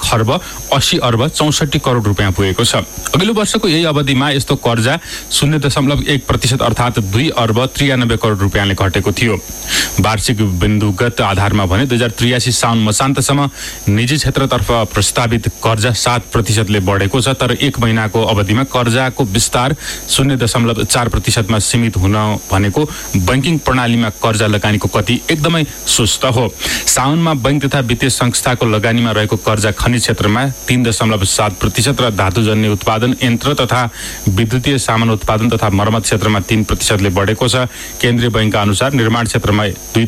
खर्ब 80 अर्ब 64 करोड रुपियाँ पुगेको छ। अघिल्लो वर्षको यही अवधिमा यस्तो कर्जा 0.1% अर्थात् 2 अर्ब 93 करोड रुपियाँले घटेको थियो। वार्षिक बिन्दुगत आधारमा भने 2083 साउन मसान्तसम्म निजी क्षेत्रतर्फ प्रस्तावित कर्जा 7% बढेको छ, तर एक महिनाको अवधिमा कर्जाको विस्तार 0.4% सीमित हुन भनेको बैंकिङ प्रणालीमा कर्जा लगानीको गति एकदमै सुस्त हो। साउनमा बैंक तथा वित्तीय संस्थाको लगानीमा रहेको कर्जा खनिज क्षेत्रमा 3.7% र धातुजन्य उत्पादन, यन्त्र तथा विद्युतीय सामान उत्पादन तथा मर्मत क्षेत्रमा 3% बढेको छ। केन्द्रीय बैंकका अनुसार निर्माण क्षेत्रमा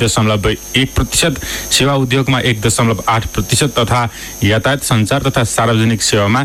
2.1%, सेवा उद्योगमा 1.8% तथा यातायात सञ्चार तथा सार्वजनिक सेवामा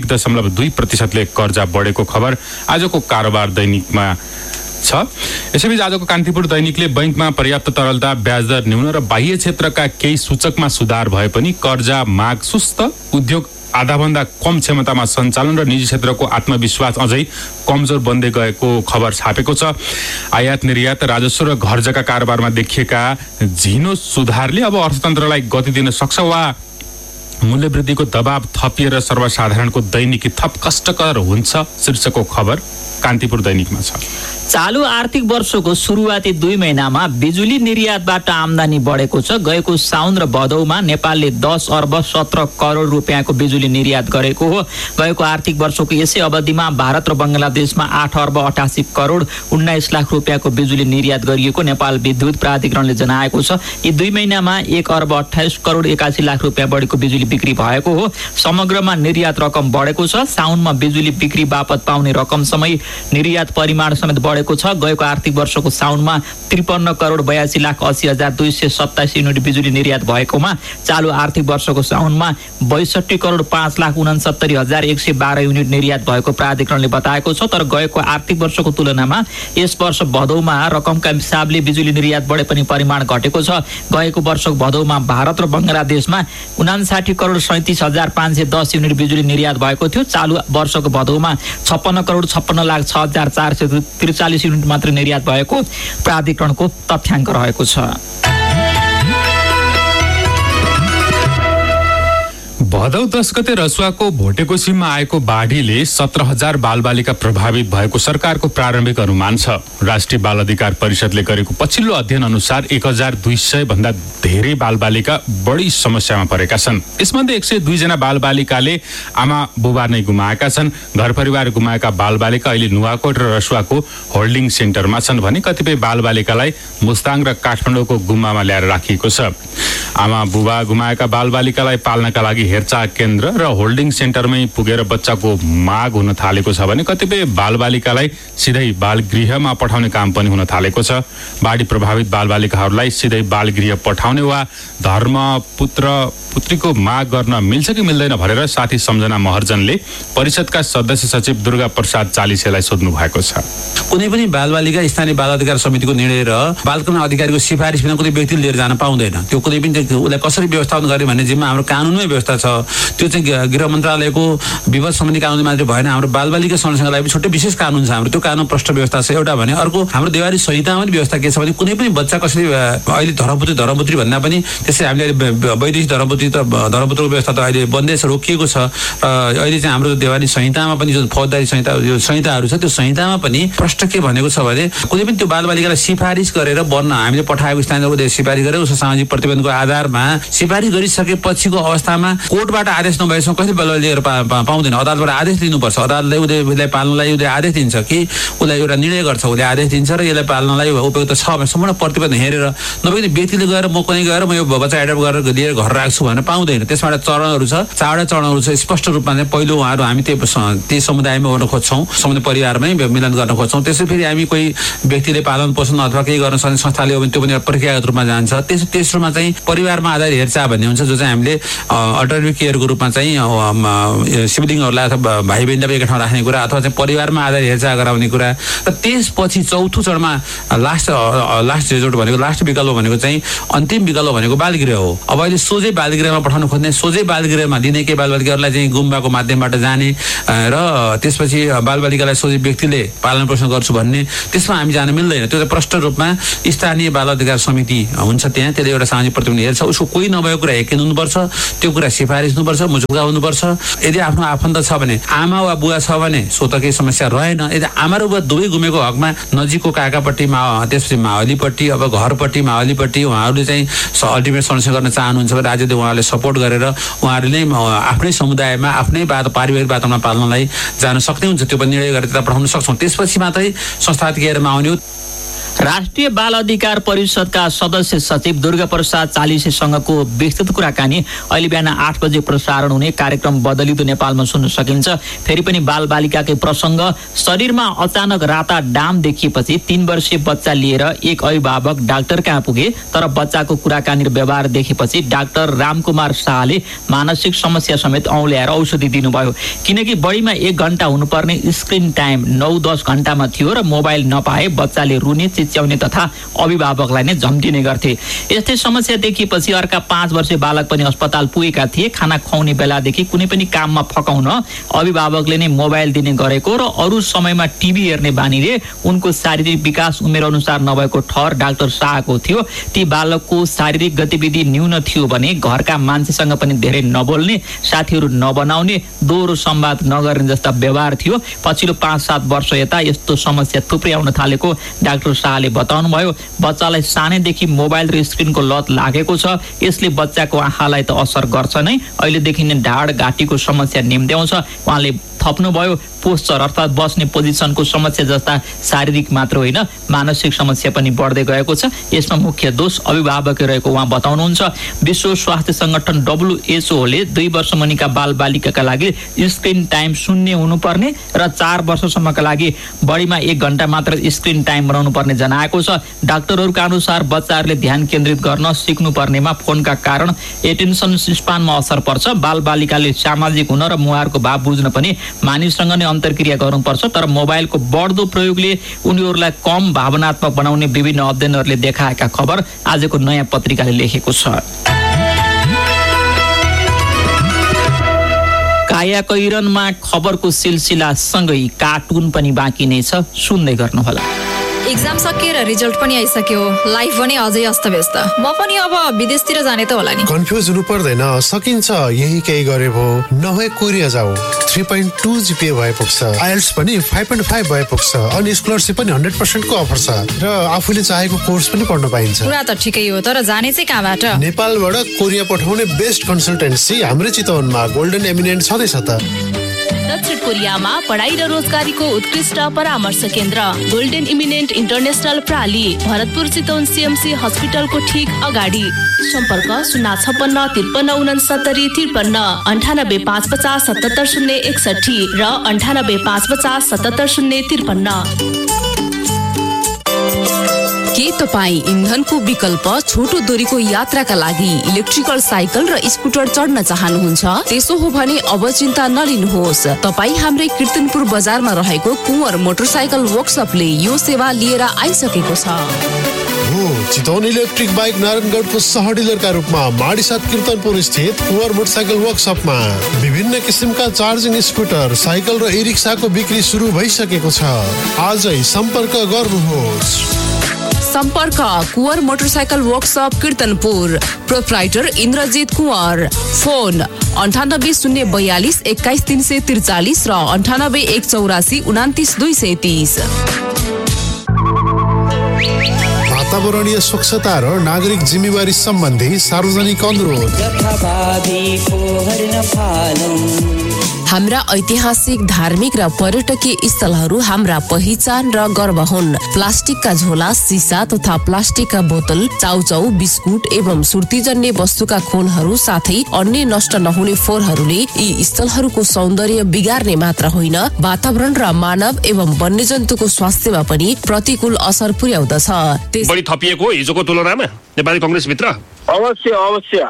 1.2% कर्जा बढेको खबर आजको कारोबार दैनिकमा छ। यसैबीच आजको कान्तिपुर दैनिकले बैंकमा पर्याप्त तरलता, ब्याजदर न्यून र बाह्य क्षेत्रका केही सूचकमा सुधार भए पनि कर्जा माग सुस्त, उद्योग आधाभन्दा कम क्षमतामा सञ्चालन र निजी क्षेत्रको आत्मविश्वास अझै कमजोर बन्दै गएको खबर छापेको छ। आयात निर्यात, राजस्व र घर जग्गा कारोबारमा देखिएका झिनो सुधारले अब अर्थतन्त्रलाई गति दिन सक्छ वा मूल्यवृद्धिको दबाव थपिएर सर्वसाधारणको दैनिकी थप कष्टकर हुन्छ शीर्षकको खबर कान्तिपुर दैनिकमा छ। चालु आर्थिक वर्षको सुरुवाती 2 महिनामा बिजुली निर्यातबाट आमदानी बढेको छ। गएको साउन र भदौमा नेपालले 10 अर्ब 17 करोड रुपियाँको बिजुली निर्यात गरेको हो। गएको आर्थिक वर्षको यसै अवधिमा भारत र बङ्गलादेशमा 8 अर्ब 88 करोड 19 लाख रुपियाँको बिजुली निर्यात गरिएको नेपाल विद्युत प्राधिकरणले जनाएको छ। यी 2 महिनामा 1 अर्ब 28 करोड 81 लाख रुपियाँ बढीको बिजुली बिक्री भएको हो। समग्रमा निर्यात रकम बढेको छ। साउनमा बिजुली बिक्री बापत पाउने रकम समय निर्यात परिमाण समेत बढेको छ। गएको आर्थिक वर्षको साउनमा 53 करोड 82 लाख 80 हजार 227 युनिट बिजुली निर्यात भएकोमा चालु आर्थिक वर्षको साउनमा 62 करोड 5 लाख 69 हजार 112 युनिट निर्यात भएको प्राधिकरणले बताएको छ। तर गएको आर्थिक वर्षको तुलनामा यस वर्ष भदौमा रकमका हिसाबले बिजुली निर्यात बढे पनि परिमाण घटेको छ। गएको वर्षको भदौमा भारत र बङ्गलादेशमा 59 करोड 37 हजार 510 युनिट बिजुली निर्यात भएको थियो। चालु वर्षको भदौमा 56 करोड 56 लाख 6 हजार 443 युनिट मात्र निर्यात भएको प्राधिकरणको तथ्याङ्क रहेको छ। भदौ 10 गते रसुवाको भोटेकोसीमा आएको बाढीले 17,000 बालबालिका प्रभावित भएको सरकारको प्रारम्भिक अनुमान छ। राष्ट्रिय बाल अधिकार परिषदले गरेको पछिल्लो अध्ययन अनुसार 1200 भन्दा धेरै बालबालिका बढी समस्यामा परेका छन्। यसमध्ये 102 जना बालबालिकाले आमा बुबा नै गुमाएका छन्। घर परिवार गुमाएका बालबालिका अहिले नुवाकोट र रसुवाको होल्डिङ सेन्टरमा छन् भने कतिपय बालबालिकालाई मुस्ताङ र काठमाडौँको गुम्बामा ल्याएर राखिएको छ। आमा बुबा गुमाएका बालबालिकालाई पाल्नका लागि हेरचाह केन्द्र र होल्डिङ सेन्टरमै पुगेर बच्चाको माग हुन थालेको छ भने कतिपय बालबालिकालाई सिधै बालगृहमा पठाउने काम पनि हुन थालेको छ। बाढी प्रभावित बालबालिकाहरूलाई सिधै बालगृह पठाउने वा धर्म पुत्र पुत्रीको माग गर्न मिल्छ कि मिल्दैन भनेर साथी सम्झना महर्जनले परिषदका सदस्य सचिव दुर्गा प्रसाद चालिसेलाई सोध्नु भएको छ। कुनै पनि बालबालिका स्थानीय बाल अधिकार समितिको निर्णय र बाल कल्याण अधिकारीको सिफारिस बिना कुनै व्यक्तिले लिएर जान पाउँदैन। त्यो कुनै पनि उसलाई कसरी व्यवस्थापन गर्ने भन्ने जिम्मा हाम्रो कानुनमै व्यवस्था छ। त्यो चाहिँ गृह मन्त्रालयको विवाद सम्बन्धी कानुन मात्रै भएन, हाम्रो बालबालिका संरक्षणका लागि छुट्टै विशेष कानुन छ। हाम्रो त्यो कानुन प्रष्ट व्यवस्था छ एउटा भने, अर्को हाम्रो देवारी संहितामा पनि व्यवस्था के छ भने कुनै पनि बच्चा कसरी अहिले धर्मपुत्री भन्दा पनि त्यसै हामीले वैदेशिक धर्मपुत्रको व्यवस्था त अहिले बन्दैछ, रोकिएको छ। अहिले चाहिँ हाम्रो देवारी संहितामा पनि जुन फौजदारी संहिता यो संहिताहरू छ त्यो संहितामा पनि प्रष्ट के भनेको छ भने कुनै पनि त्यो बालबालिकालाई सिफारिस गरेर बन्न हामीले पठाएको स्थानीय सिफारिस गरेर उसको सामाजिक प्रतिबन्धको आधारमा सिफारिस गरिसकेपछिको अवस्थामा कोर्टबाट आदेश नभएसम्म कसैले बालबालिका लिएर पाउँदैन। अदालतबाट आदेश लिनुपर्छ। अदालतले उसलाई पाल्नलाई उसले आदेश दिन्छ कि उसलाई एउटा निर्णय गर्छ, उसले आदेश दिन्छ र यसलाई पाल्नलाई उपयुक्त छ भने सम्पूर्ण प्रतिबन्ध हेरेर नभए व्यक्तिले गएर म कुनै गएर म यो बच्चा एडप्ट गरेर लिएर घर राख्छु भनेर पाउँदैन। त्यसमा चरणहरू छ, 4वटा चरणहरू छ। स्पष्ट रूपमा चाहिँ पहिलो उहाँहरू हामी त्यही समुदायमा गर्न खोज्छौँ, समुदाय परिवारमै मिलन गर्न खोज्छौँ। त्यसै फेरि हामी कोही व्यक्तिले पालन पोषण अथवा केही गर्न सक्ने संस्थाले हो भने त्यो पनि प्रक्रियागत रूपमा जान्छ। तेस्रोमा चाहिँ परिवारमा आधारित हेरचाह भन्ने हुन्छ, जो चाहिँ हामीले अल्टरनेटिभ केयरको रूपमा चाहिँ सिब्लिङहरूलाई अथवा भाइ बहिनीलाई एकै ठाउँ राख्ने कुरा अथवा चाहिँ परिवारमा आधारित हेरचाह गराउने कुरा। र त्यसपछि चौथो चरणमा लास्ट रिजोर्ट भनेको लास्ट विकल्प भनेको चाहिँ अन्तिम विकल्प भनेको बालगृह हो। अब अहिले सोझै बालगृह बालगृहमा पठाउन खोज्ने सोझै बालगृहमा दिने, केही बालबालिकाहरूलाई चाहिँ गुम्बाको माध्यमबाट जाने र त्यसपछि बालबालिकालाई सोझै व्यक्तिले पालन पोषण गर्छु भन्ने, त्यसमा हामी जान मिल्दैन। त्यो त प्रष्ट रूपमा स्थानीय बाल अधिकार समिति हुन्छ त्यहाँ, त्यसले एउटा सामाजिक प्रतिबन्ध हेर्छ। उसको कोही नभएको कुरा यकिन हुनुपर्छ, त्यो कुरा सिफारिस हुनुपर्छ, मुजुगा हुनुपर्छ। यदि आफ्नो आफन्त छ भने, आमा वा बुवा छ भने सो त केही समस्या रहेन। यदि आमा र बुवा दुवै गुमेको हकमा नजिकको काकापट्टि त्यसपछि मावलीपट्टि, अब घरपट्टि मावलीपट्टि उहाँहरूले चाहिँ अल्टिमेट सल्युसन गर्न चाहनुहुन्छ भने राज्यले उहाँहरूले सपोर्ट गरेर उहाँहरूले आफ्नै समुदायमा आफ्नै पारिवारिक वातावरणमा पाल्नलाई जान सक्ने हुन्छ। त्यो पनि निर्णय गरेर त्यता पठाउन सक्छौँ। त्यसपछि मात्रै संस्थागत केयरमा आउने हो। राष्ट्रिय बाल अधिकार परिषदका सदस्य सचिव दुर्गा प्रसाद चालिसेसँगको विस्तृत कुराकानी अहिले बिहान 8 बजे प्रसारण हुने कार्यक्रम बदलिदो नेपालमा सुन्न सकिन्छ। फेरि पनि बालबालिकाकै प्रसङ्ग। शरीरमा अचानक राता डाम देखिएपछि 3 वर्षीय बच्चा लिएर एक अभिभावक डाक्टर कहाँ पुगे, तर बच्चाको कुराकानी र व्यवहार देखेपछि डाक्टर रामकुमार शाहले मानसिक समस्या समेत औँल्याएर औषधि दिनुभयो। किनकि बढीमा 1 घण्टा हुनुपर्ने स्क्रिन टाइम 9-10 घण्टामा थियो र मोबाइल नपाए बच्चाले रुने, चिच्याउने तथा अभिभावकलाई नै झम्टिने गर्थे। यस्तै समस्या देखिएपछि अर्का 5 वर्षीय बालक पनि अस्पताल पुगेका थिए। खाना खुवाउने बेलादेखि कुनै पनि काममा फकाउन अभिभावकले नै मोबाइल दिने गरेको र अरू समयमा टिभी हेर्ने बानीले उनको शारीरिक विकास उमेर अनुसार नभएको ठहर डाक्टर शाहको थियो। ती बालकको शारीरिक गतिविधि न्यून थियो भने घरका मान्छेसँग पनि धेरै नबोल्ने, साथीहरू नबनाउने, दोहोरो संवाद नगर्ने जस्ता व्यवहार थियो। पछिल्लो 5-7 वर्ष यता यस्तो समस्या थुप्रै आउन थालेको डाक्टर शाहले बताउनुभयो। बच्चालाई सानैदेखि मोबाइल र स्क्रिनको लत लागेको छ। यसले बच्चाको आँखालाई त असर गर्छ नै, अहिलेदेखि नै ढाड घाँटीको समस्या निम्त्याउँछ। उहाँले थप्नुभयो पोस्चर अर्थात् बस्ने पोजिसनको समस्या जस्ता शारीरिक मात्र होइन मानसिक समस्या पनि बढ्दै गएको छ। यसमा मुख्य दोष अभिभावकै रहेको उहाँ बताउनुहुन्छ। विश्व स्वास्थ्य संगठन WHO ले 2 वर्ष मुनिका बालबालिकाका लागि स्क्रिन टाइम 0 हुनुपर्ने र 4 वर्षसम्मका लागि बढीमा 1 घण्टा मात्र स्क्रिन टाइम बनाउनु पर्ने जनाएको छ। डाक्टरहरूका अनुसार बच्चाहरूले ध्यान केन्द्रित गर्न सिक्नुपर्नेमा फोनका कारण एटेन्सन स्पानमा असर पर्छ। बालबालिकाले सामाजिक हुन र मुहारको भाव बुझ्न पनि मानिससँग नै अन्तर्क्रिया गर्नुपर्छ। तर मोबाइलको बढ्दो प्रयोगले उनीहरूलाई कम भावनात्मक बनाउने विभिन्न अध्ययनहरूले देखाएका खबर आजको नयाँ पत्रिकाले लेखेको छ। काया कैरनमा खबरको सिलसिला सँगै कार्टुन पनि बाँकी नै छ, सुन्दै गर्नुहोला। एक्जाम सकिएर रिजल्ट पनि आइसक्यो, लाइफ पनि अझै अस्तव्यस्त। म पनि अब विदेशतिर जाने त होला नि। कन्फ्युज हुनु पर्दैन, सकिन्छ। यही केही गरे भो, नभए कोरिया जाऊ। 3.2 GPA भए पुग्छ, आइएल्ट्स पनि 5.5 भए पुग्छ, अनि स्कलरसिप पनि 100% को अफर छ र आफूले चाहेको कोर्स पनि पढ्न पाइन्छ। कुरा त ठिकै हो, तर जाने चाहिँ कहाँबाट? नेपालबाट कोरिया पठाउने बेस्ट कन्सल्टेन्सी हाम्रै चितवनमा गोल्डन एमिनेन्ट छँदैछ त। दक्षिण कोरियामा पढाइ र रोजगारीको उत्कृष्ट परामर्श केन्द्र golden eminent international प्राली, Bharatpur Chitwan CMC हस्पिटलको ठीक अगाडि। सम्पर्क 056 53 69 53 98 550 77 061 र 98 550 77 053। के तपाईँ इन्धनको विकल्प छोटो दूरीको यात्राका लागि इलेक्ट्रिकल साइकल र स्कुटर चढ्न चाहनुहुन्छ? त्यसो हो भने अब चिन्ता नलिनुहोस्। तपाईँ हाम्रै कीर्तनपुर बजारमा रहेको कुँवर मोटरसाइकल वर्कसपले यो सेवा लिएर आइसकेको छ। चितवन इलेक्ट्रिक बाइक नारायणगढको सह डिलरका रूपमा माडीसाथ कीर्तनपुर स्थित कुँवर मोटरसाइकल वर्कसपमा विभिन्न किसिमका चार्जिङ स्कुटर, साइकल र ई रिक्साको बिक्री सुरु भइसकेको छ। आजै सम्पर्क गर्नुहोस्। सम्पर्क Kunwar motorcycle workshop कीर्तनपुर, proprietor Indrajit Kunwar. Phone 98 042 21 343 र 98 184 29 230। वातावरणीय स्वच्छता र नागरिक जिम्मेवारी सम्बन्धी सार्वजनिक अनुरोध। हाम्रा ऐतिहासिक, धार्मिक र पर्यटकीय स्थलहरू हाम्रा पहिचान र गर्व हुन्। प्लास्टिकका झोला, सिसा तथा प्लास्टिकका बोतल, चाउचाउ, बिस्कुट एवं सुर्तीजन्य वस्तुका खोलहरू साथै अन्य नष्ट नहुने फोहोरहरूले यी स्थलहरूको सौन्दर्य बिगार्ने मात्र होइन, वातावरण र मानव एवं वन्यजन्तुको स्वास्थ्यमा पनि प्रतिकूल असर पुर्याउँदछ। बढी थपिएको हिजोको तुलनामा नेपाली कांग्रेसभित्र अवश्य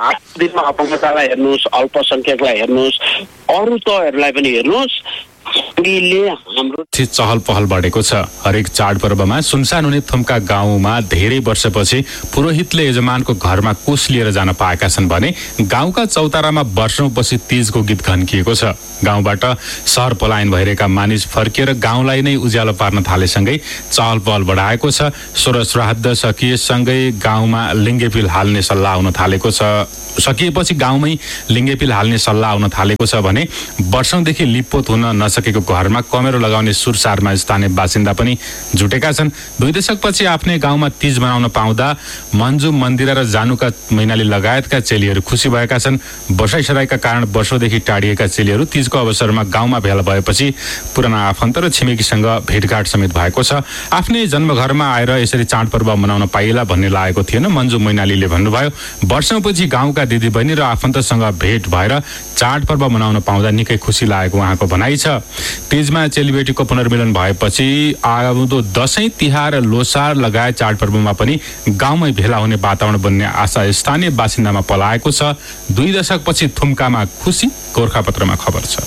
दिनमा अपङ्गतालाई हेर्नुहोस्, अल्पसंख्यकलाई हेर्नुहोस्, अरू तहहरूलाई पनि हेर्नुहोस्, चहल पहल बढेको छ। हरेक चाडपर्वमा सुनसान हुने थुम्का गाउँमा धेरै वर्षपछि पुरोहितले यजमानको घरमा कोष लिएर जान पाएका छन् भने गाउँका चौतारामा वर्षौंपछि तीजको गीत घन्किएको छ। गाउँबाट सहर पलायन भइरहेका मानिस फर्किएर गाउँलाई नै उज्यालो पार्न थालेसँगै चहल पहल बढाएको छ। सोह्र श्राद्ध सकिएसँगै गाउँमा लिङ्गेपिल हाल्ने सल्लाह आउन थालेको छ। सकिएपछि गाउँमै लिङ्गेपिल हाल्ने सल्लाह आउन थालेको छ भने वर्षौंदेखि लिप्पोत हुन नसकेको घरमा कमेरो लगाउने सुरसारमा स्थानीय बासिन्दा पनि जुटेका छन्। 2 दशकपछि आफ्नै गाउँमा तीज मनाउन पाउँदा मन्जु मन्दिरा र जानुका मैनाली लगायतका चेलीहरू खुसी भएका छन्। बसाइसराईका कारण वर्षौंदेखि टाढिएका चेलीहरू तीजको अवसरमा गाउँमा भेला भएपछि पुराना आफन्त र छिमेकीसँग भेटघाट समेत भएको छ। आफ्नै जन्मघरमा आएर यसरी चाडपर्व मनाउन पाइएला भन्ने लागेको थिएन। मन्जु मैनालीले भन्नुभयो, वर्षौंपछि गाउँका दिदीबहिनी र आफन्तसँग भेट भएर चाडपर्व मनाउन पाउँदा निकै खुसी लागेको उहाँको भनाइ छ। तीजमा चेलीबेटीको पुनर्मिलन भएपछि आउँदो दशैं, तिहार, लोसार लगायत चाडपर्वमा पनि गाउँमै भेला हुने वातावरण बन्ने आशा स्थानीय बासिन्दामा पलाएको छ। 2 दशकपछि थुम्कामा खुसी, गोरखापत्रमा खबर छ।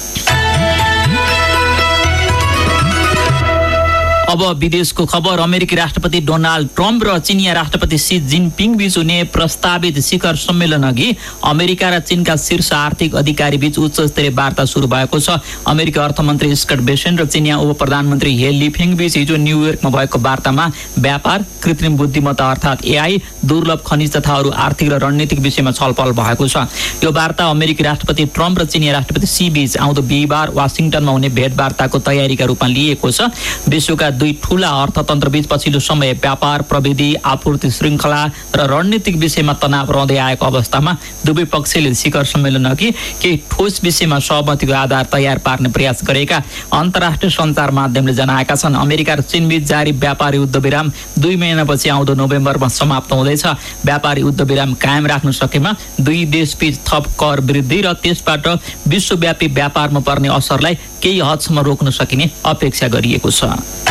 अब विदेशको खबर। अमेरिकी राष्ट्रपति डोनाल्ड ट्रम्प र चिनिया राष्ट्रपति सी जिनपिङ बीच हुने प्रस्तावित शिखर सम्मेलन अघि अमेरिका र चीनका शीर्ष आर्थिक अधिकारी बीच उच्च स्तरीय वार्ता सुरु भएको छ। अमेरिकी अर्थमन्त्री स्कट बेसेन र चिनिया उप प्रधानमन्त्री हे लिफेङ बीच हिजो न्युयोर्कमा भएको वार्तामा व्यापार, कृत्रिम बुद्धिमत्ता अर्थात् एआई, दुर्लभ खनिज तथा अरू आर्थिक र रणनीतिक विषयमा छलफल भएको छ। यो वार्ता अमेरिकी राष्ट्रपति ट्रम्प र चिनिया राष्ट्रपति सी बीच आउँदो बिहिबार वाशिङटनमा हुने भेटवार्ताको तयारीका रूपमा लिएको छ। विश्वका 2 ठूला अर्थतन्त्र बीच पछिल्लो समय व्यापार, प्रविधि, आपूर्ति श्रृङ्खला र रणनीतिक विषयमा तनाव रहँदै आएको अवस्थामा दुवै पक्षले शिखर सम्मेलन अघि केही ठोस विषयमा सहमतिको आधार तयार पार्ने प्रयास गरेका अन्तर्राष्ट्रिय सञ्चार माध्यमले जनाएका छन्। अमेरिका र चीनबीच जारी व्यापार युद्धविराम 2 महिनापछि आउँदो नोभेम्बरमा समाप्त हुँदैछ। व्यापार युद्धविराम कायम राख्न सकेमा 2 देशबीच थप कर वृद्धि र त्यसबाट विश्वव्यापी व्यापारमा पर्ने असरलाई केही हदसम्म रोक्न सकिने अपेक्षा गरिएको छ।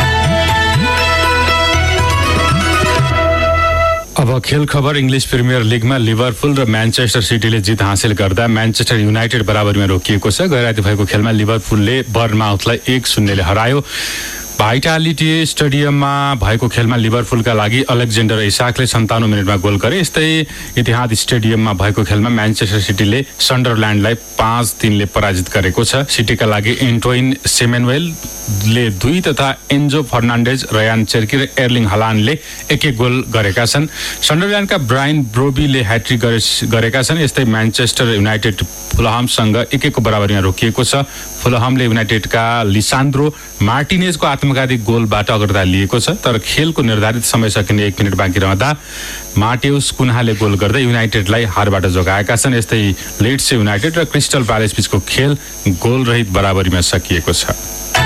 अब खेल खबर। इङ्ग्लिस प्रिमियर लिगमा लिभरपुल र म्यान्चेस्टर सिटीले जित हासिल गर्दा म्यान्चेस्टर युनाइटेड बराबरीमा रोकिएको छ। गैराती भएको खेलमा लिभरपुलले बर्नमाउथलाई 1-0 ले हरायो। भाइटालिटी स्टेडियममा भएको खेलमा लिभरपुलका लागि अलेक्जेन्डर इसाकले 57 मिनेटमा गोल गरे। यस्तै इतिहाद स्टेडियममा भएको खेलमा म्यान्चेस्टर सिटीले सन्डरल्यान्डलाई 5-3 ले पराजित गरेको छ। सिटीका लागि एन्टोइन सेमेनुएलले 2 तथा एन्जो फर्नान्डेज, रयान चेर्की र एर्लिङ हलान्डले 1-1 गोल गरेका छन्। सन्डरल्यान्डका ब्रायन ब्रोबीले ह्याट्रिक गरेका छन्। यस्तै म्यान्चेस्टर युनाइटेड फुलहामसँग 1-1 को बराबरीमा रोकिएको छ। फुलहामले युनाइटेडका लिसान्द्रो मार्टिनेजको आत्मघाती गोलबाट अग्रता लिएको छ, तर खेलको निर्धारित समय सकिने 1 मिनेट बाँकी रहँदा माटेउस कुन्हाले गोल गर्दै युनाइटेडलाई हारबाट जोगाएका छन्। यस्तै लिड्स युनाइटेड र क्रिस्टल प्यालेस बीचको खेल गोलरहित बराबरीमा सकिएको छ।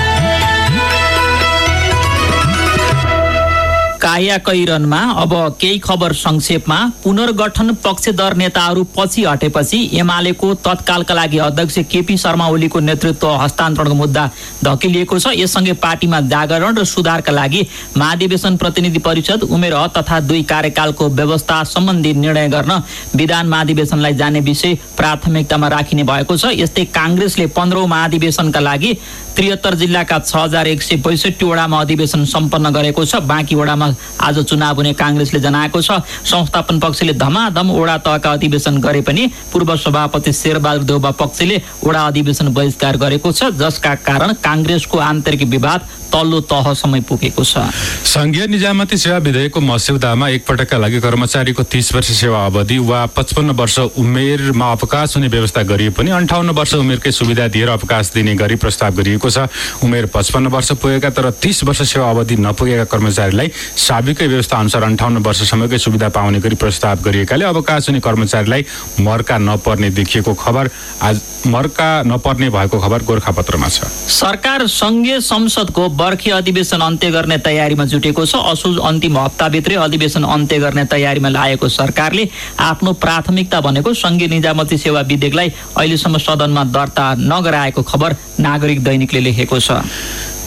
कायाकैरनमा अब केही खबर संक्षेपमा। पुनर्गठन पक्षधर नेताहरू पछि हटेपछि एमालेको तत्कालका लागि अध्यक्ष केपी शर्मा ओलीको नेतृत्व हस्तान्तरणको मुद्दा धकिलिएको छ। यससँगै पार्टीमा जागरण र सुधारका लागि महाधिवेशन प्रतिनिधि परिषद, उमेर हद तथा 2 कार्यकालको व्यवस्था सम्बन्धी निर्णय गर्न विधान महाधिवेशनलाई जाने विषय प्राथमिकतामा राखिने भएको छ। यस्तै काङ्ग्रेसले 15औं महाधिवेशनका लागि 73 जिल्लाका 6162 वडामा अधिवेशन सम्पन्न गरेको छ। बाँकी वडामा आज चुनाव हुने काङ्ग्रेसले जनाएको छ। संस्थापन पक्षले धमाधम वडा तहका अधिवेशन गरे पनि पूर्व सभापति शेरबहादुर देउबा पक्षले वडा अधिवेशन बहिष्कार गरेको छ, जसका कारण काङ्ग्रेसको आन्तरिक विवाद तल्लो तहसम्म पुगेको छ। संघीय निजामती सेवा विधेयकको मस्यौदामा एकपटकका लागि कर्मचारीको 30 वर्ष सेवा अवधि वा 55 वर्ष उमेरमा अवकाश हुने व्यवस्था गरिए पनि 58 वर्ष उमेरकै सुविधा दिएर अवकाश दिने गरी प्रस्ताव गरिएको छ। उमेर 55 वर्ष पुगेका तर 30 वर्ष सेवा अवधि नपुगेका कर्मचारीलाई साबिकै व्यवस्था अनुसार 58 वर्षसम्मकै सुविधा पाउने गरी प्रस्ताव गरिएकाले अवकाश हुने कर्मचारीलाई मर्का नपर्ने देखिएको खबर आज मर्का नपर्ने भएको खबर गोरखापत्रमा छ। सरकार संघीय संसदको बर्खे अधिवेशन अन्त्य गर्ने तयारीमा जुटेको छ। असोज अन्तिम हप्ताभित्रै अधिवेशन अन्त्य गर्ने तयारीमा लागेको सरकारले आफ्नो प्राथमिकता भनेको संघीय निजामती सेवा विधेयकलाई अहिलेसम्म सदनमा दर्ता नगराएको खबर नागरिक दैनिकले लेखेको छ।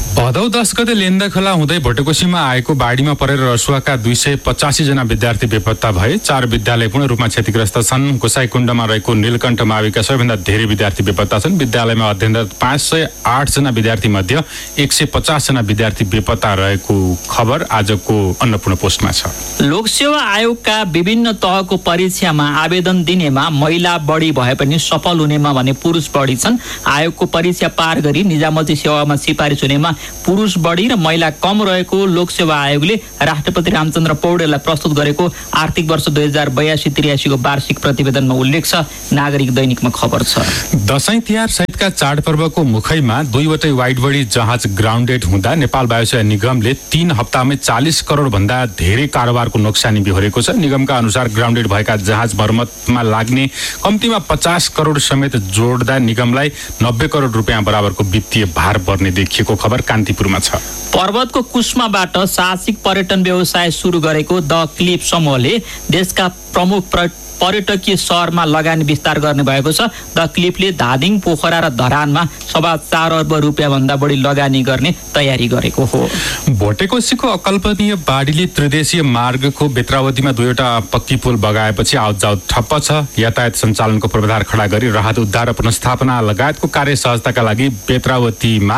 भदौ 10 गते लेन्दा खोला हुँदै भोटेकोसीमा आएको बाढीमा परेर रसुवाका 285 जना विद्यार्थी बेपत्ता भए। 4 विद्यालय पूर्ण रूपमा क्षतिग्रस्त छन्। गोसाईकुण्डमा रहेको नीलकण्ठ माविका सबैभन्दा धेरै विद्यार्थी बेपत्ता छन्। विद्यालयमा अध्ययनरत 508 जना विद्यार्थी मध्ये 150 जना विद्यार्थी बेपत्ता रहेको खबर आजको अन्नपूर्ण पोस्टमा छ। लोकसेवा आयोगका विभिन्न तहको परीक्षामा आवेदन दिनेमा महिला बढी भए पनि सफल हुनेमा भने पुरुष बढी छन्। आयोगको परीक्षा पार गरी निजामती सेवामा सिफारिस हुनेमा पुरुष बढी र महिला कम रहेको लोकसेवा आयोगले राष्ट्रपति रामचन्द्र पौडेललाई प्रस्तुत गरेको आर्थिक वर्ष 2082-83 को वार्षिक प्रतिवेदनमा उल्लेख छ। नागरिक दैनिकमा खबर छ। दशैं तिहार सहितका चाडपर्वको मुखैमा 2वटै वाइड बडी जहाज ग्राउन्डेड हुँदा नेपाल वायुसेवा निगमले 3 हप्तामै 40 करोड भन्दा धेरै कारोबारको नोक्सानी बिहोरेको छ। निगमका अनुसार ग्राउन्डेड भएका जहाज मर्मतमा लाग्ने कम्तीमा 50 करोड समेत जोड्दा निगमलाई 90 करोड रुपियाँ बराबरको वित्तीय भार पर्ने देखिएको खबर कान्तिपुरमा छ। पर्वतको कुस्माबाट साहसिक पर्यटन व्यवसाय सुरु गरेको द क्लिफ समूहले देशका प्रमुख पर्यटकीय सहरमा लगानी विस्तार गर्ने भएको छ। द क्लिफले धादिङ, पोखरा र धरानमा 4.25 अर्ब रुपियाँ भन्दा बढी लगानी गर्ने तयारी गरेको हो। भोटेकोसीको अकल्पनीय बाढीले त्रिदेशीय मार्गको बेत्रावतीमा 2वटा पक्की पुल बगाएपछि आवतजावत ठप्प छ। यातायात सञ्चालनको पूर्वाधार खडा गरी राहत उद्धार र पुनर्स्थापना लगायतको कार्य सहजताका लागि बेत्रावतीमा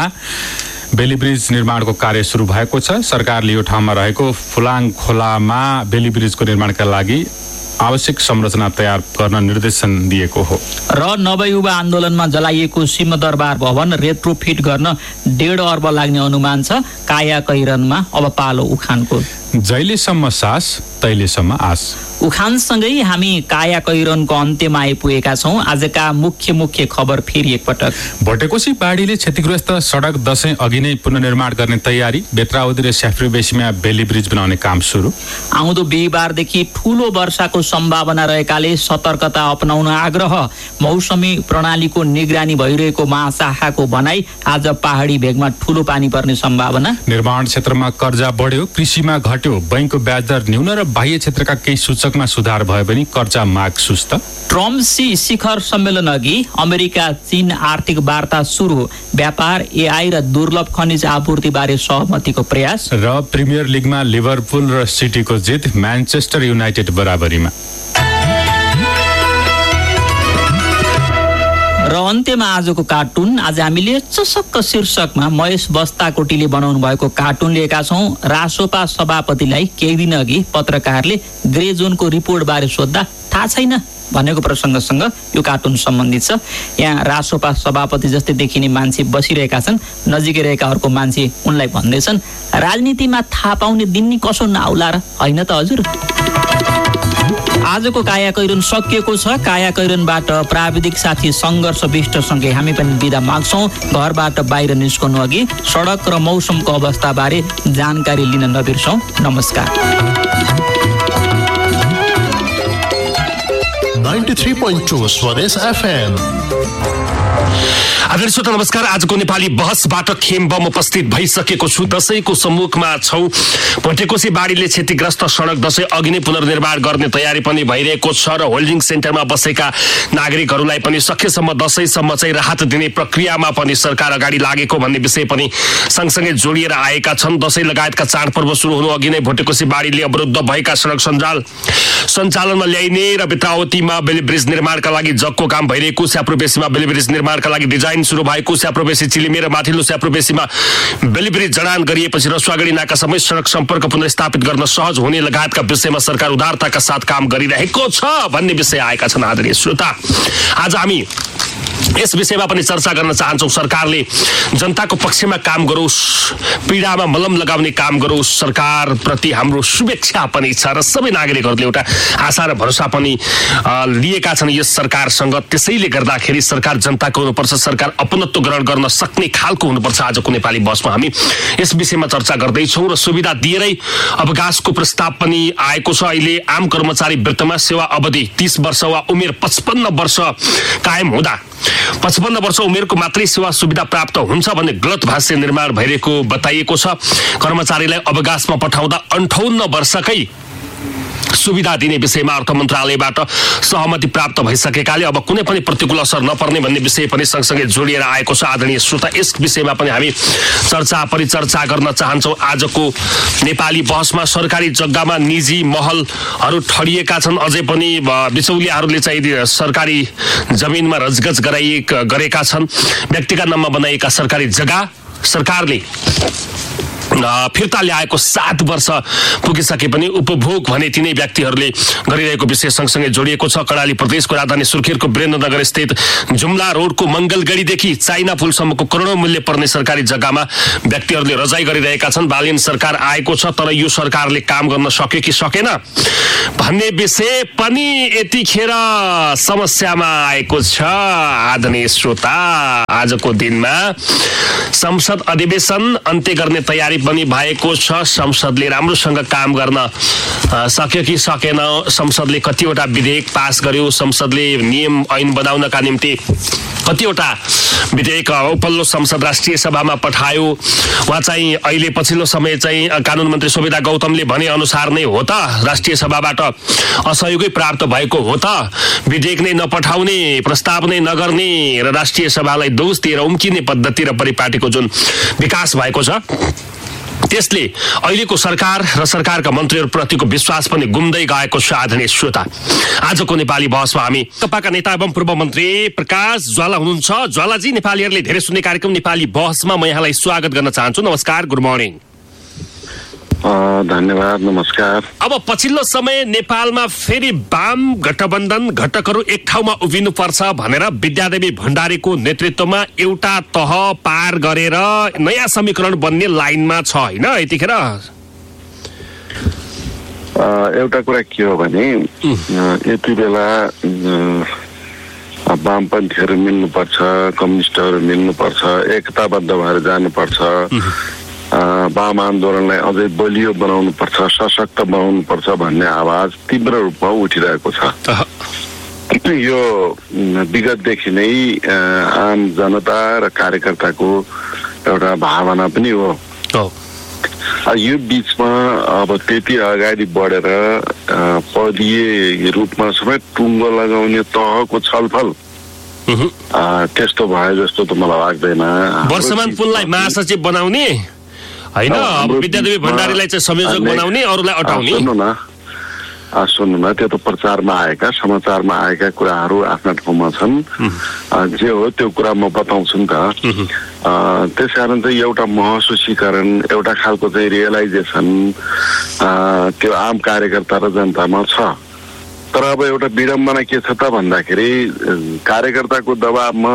बेली ब्रिज निर्माणको कार्य सुरु भएको छ। सरकारले यो ठाउँमा रहेको फुलाङ खोलामा बेली ब्रिजको निर्माणका लागि आवश्यक संरचना तयार गर्न निर्देशन दिएको हो। र नवयुवा आन्दोलनमा जलाइएको सिंहदरबार भवन रेट्रोफिट गर्न 1.5 अर्ब लाग्ने अनुमान छ। कायाकैरनमा अब पालो उखानको। जहिलेसम्म सास तहिलेसम्म आस। उखानसँगै हामी कायाकैरनको अन्त्यमा आइपुगेका छौँ। आजका मुख्य खबर फेरि एकपटक। भोटेकोसी बाढीले क्षतिग्रस्त सडक दशैं अघि नै पुनर्निर्माण गर्ने तयारी। बेत्रावती र स्याफ्रीबेसीमा बेली ब्रिज बनाउने काम सुरु। आउँदो बिहिबारदेखि ठूलो वर्षाको सम्भावना रहेकाले सतर्कता अपनाउन आग्रह। मौसमी प्रणालीको निगरानी भइरहेको महाशाखाको भनाई। आज पहाडी भेगमा ठूलो पानी पर्ने सम्भावना। निर्माण क्षेत्रमा कर्जा बढ्यो, कृषिमा घट्यो, बैंकको ब्याजदर न्यून र बाह्य क्षेत्रका केही सूचकमा सुधार भए पनि कर्जा माग सुस्त। ट्रम्प शिखर सम्मेलन अघि अमेरिका चीन आर्थिक वार्ता सुरु। व्यापार, एआई र दुर्लभ खनिज आपूर्ति बारे सहमतिको प्रयास। र प्रिमियर लिगमा लिभरपुल र सिटीको जित, म्यानचेस्टर युनाइटेड बराबरीमा। र अन्त्यमा आजको कार्टुन। आज हामीले चसक्क शीर्षकमा महेश बस्ताकोटीले बनाउनु भएको कार्टुन लिएका छौँ। रासोपा सभापतिलाई केही दिन अघि पत्रकारले ग्रे जोनको रिपोर्ट बारे सोद्धा थाहा छैन भनेको प्रसङ्गसँग यो कार्टुन सम्बन्धित छ। यहाँ रासोपा सभापति जस्तै देखिने मान्छे बसिरहेका छन्। नजिकै रहेका अर्को मान्छे उनलाई भन्दैछन्, राजनीतिमा थाहा पाउने दिन नि कसो नआउला र, होइन त हजुर। आजको कायाकैरन सकिएको छ। कायाकैरनबाट प्राविधिक साथी सङ्घर्ष विष्टसँगै हामी पनि बिदा माग्छौँ। घरबाट बाहिर निस्कनु अघि सडक र मौसमको अवस्थाबारे जानकारी लिन नबिर्सौँ। नमस्कार। 93.2 स्वदेश FM। आदरणीय श्रोता नमस्कार। आजको नेपाली बहसबाट खेम बम उपस्थित भइसकेको छु। दशैंको सम्मुखमा छौँ। भोटेकोसी बाढीले क्षतिग्रस्त सडक दशैं अघि नै पुनर्निर्माण गर्ने तयारी पनि भइरहेको छ र होल्डिङ सेन्टरमा बसेका नागरिकहरूलाई पनि सकेसम्म दशैंसम्म चाहिँ राहत दिने प्रक्रियामा पनि सरकार अगाडि लागेको भन्ने विषय पनि सँगसँगै जोडिएर आएका छन्। दशैं लगायतका चाडपर्व सुरु हुनु अघि नै भोटेकोसी बाढीले अवरुद्ध भएका सडक सञ्चालनमा ल्याइने र बेत्रावतीमा बेली ब्रिज निर्माणका लागि जगको काम भइरहेको, स्याप्रोबेसीमा बेली ब्रिज निर्माणका लागि डिजाइन सुरु भएको, स्याप्रोबेसी चिलिमे र माथिल्लो स्याप्रोबेसीमा बेली ब्रिज जडान गरिएपछि रसुवागढी नाका समेत सडक सम्पर्क पुनर्स्थापित गर्न सहज हुने लगायतका विषयमा सरकार उदारताका साथ काम गरिरहेको छ भन्ने विषय आएका छन्। आदरणीय श्रोता, आज हामी यस विषयमा पनि चर्चा गर्न चाहन्छौँ। सरकारले जनताको पक्षमा काम गरोस्, पीडामा मलम लगाउने काम गरोस्। सरकार प्रति हाम्रो शुभेच्छा पनि छ र सबै नागरिकहरूले एउटा आशा र भरोसा पनि लिएका छन् यस सरकारसँग। त्यसैले गर्दाखेरि सरकार जनताको हुनुपर्छ, सरकार अपनत्व ग्रहण गर्न सक्ने खालको हुनुपर्छ। आजको नेपाली बसमा हामी यस विषयमा चर्चा गर्दैछौँ र सुविधा दिएरै अवकाशको प्रस्ताव पनि आएको छ। अहिले आम कर्मचारी वृत्तमा सेवा अवधि 30 वर्ष वा उमेर 55 वर्ष कायम हुँदा 55 वर्ष उमेरको मात्रै सेवा सुविधा प्राप्त हुन्छ भन्ने गलत भाष्य निर्माण भइरहेको बताइएको छ। कर्मचारीलाई अवकाशमा पठाउँदा 58 वर्षकै सुविधा दिने विषयमा अर्थ मन्त्रालयबाट सहमति प्राप्त भइसकेकाले अब कुनै पनि प्रतिकूल असर नपर्ने भन्ने विषय पनि सँगसँगै जोडिएर आएको छ। आदरणीय श्रोता, यस विषयमा पनि हामी परिचर्चा गर्न चाहन्छौँ। आजको नेपाली बहसमा सरकारी जग्गामा निजी महलहरू ठडिएका छन्। अझै पनि बिचौलियाहरूले चाहिँ सरकारी जमिनमा रजगज गरेका छन्। व्यक्तिका नाममा बनाइएका सरकारी जग्गा सरकारले फिर्ता ल्याएको 7 वर्ष पुगिसके पनि उपभोग भने तिनै व्यक्तिहरूले गरिरहेको विषय सँगसँगै जोडिएको छ। कर्णाली प्रदेशको राजधानी सुर्खेतको वीरेन्द्रनगर स्थित जुम्ला रोडको मङ्गलगढीदेखि चाइना पुलसम्मको करोडौं मूल्य पर्ने सरकारी जग्गामा व्यक्तिहरूले रजाई गरिरहेका छन्। बालिन सरकार आएको छ, तर यो सरकारले काम गर्न सक्यो कि सकेन भन्ने विषय पनि यतिखेर समस्यामा आएको छ। आदरणीय श्रोता, आजको दिनमा संसद अधिवेशन अन्त्य गर्ने तयारी पनि भएको छ। संसदले राम्रोसँग काम गर्न सक्यो कि सकेन, संसदले कतिवटा विधेयक पास गर्यो, संसदले नियम ऐन बनाउनका निम्ति कतिवटा विधेयक उपल्लो संसद राष्ट्रिय सभामा पठायो। उहाँ चाहिँ अहिले पछिल्लो समय चाहिँ कानुन मन्त्री सुवेदा गौतमले भने अनुसार नै हो त राष्ट्रिय सभाबाट असहयोगै प्राप्त भएको हो त, विधेयक नै नपठाउने, प्रस्ताव नै नगर्ने र राष्ट्रिय सभालाई दोष दिएर उम्किने पद्धति र परिपाटीको जुन विकास भएको छ त्यसले अहिलेको सरकार र सरकारका मन्त्रीहरूप्रतिको विश्वास पनि गुम्दै गएको छ। आदरणीय श्रोता, आजको नेपाली बहसमा हामी तपाईँका नेता एवं पूर्व मन्त्री प्रकाश ज्वाला हुनुहुन्छ। ज्वालाजी, नेपालीहरूले धेरै सुन्ने कार्यक्रम नेपाली बहसमा म यहाँलाई स्वागत गर्न चाहन्छु। नमस्कार, गुड मर्निङ। धन्यवाद, नमस्कार। अब पछिल्लो समय नेपालमा फेरि वाम गठबन्धन घटकहरू एक ठाउँमा उभिनुपर्छ भनेर विद्यादेवी भण्डारीको नेतृत्वमा एउटा तह पार गरेर नयाँ समीकरण बन्ने लाइनमा छ होइन यतिखेर? एउटा कुरा के हो भने यति बेला वामपन्थीहरू मिल्नुपर्छ, कम्युनिस्टहरू मिल्नुपर्छ, एकताबद्ध भएर जानुपर्छ, वाम आन्दोलनलाई अझै बलियो बनाउनुपर्छ, सशक्त बनाउनुपर्छ भन्ने आवाज तीव्र रूपमा उठिरहेको छ। यो विगतदेखि नै आम जनता र कार्यकर्ताको एउटा भावना पनि हो। यो बीचमा अब त्यति अगाडि बढेर पदीय रूपमा समेत टुङ्गो लगाउने तहको छलफल त्यस्तो भयो जस्तो त मलाई लाग्दैन। वर्षमान पुललाई महासचिव बनाउने होइन, विद्यादेवी भण्डारीलाई चाहिँ संयोजक बनाउने, अरूलाई अटाउने। सुन्नु न, त्यो त प्रचारमा आएका समाचारमा आएका कुराहरू आफ्ना ठाउँमा छन्। जे हो त्यो कुरा म बताउँछु नि त। त्यसकारण चाहिँ एउटा महसुसीकरण, एउटा खालको चाहिँ रियलाइजेसन त्यो आम कार्यकर्ता र जनतामा छ। तर अब एउटा विडम्बना के छ त भन्दाखेरि कार्यकर्ताको दबावमा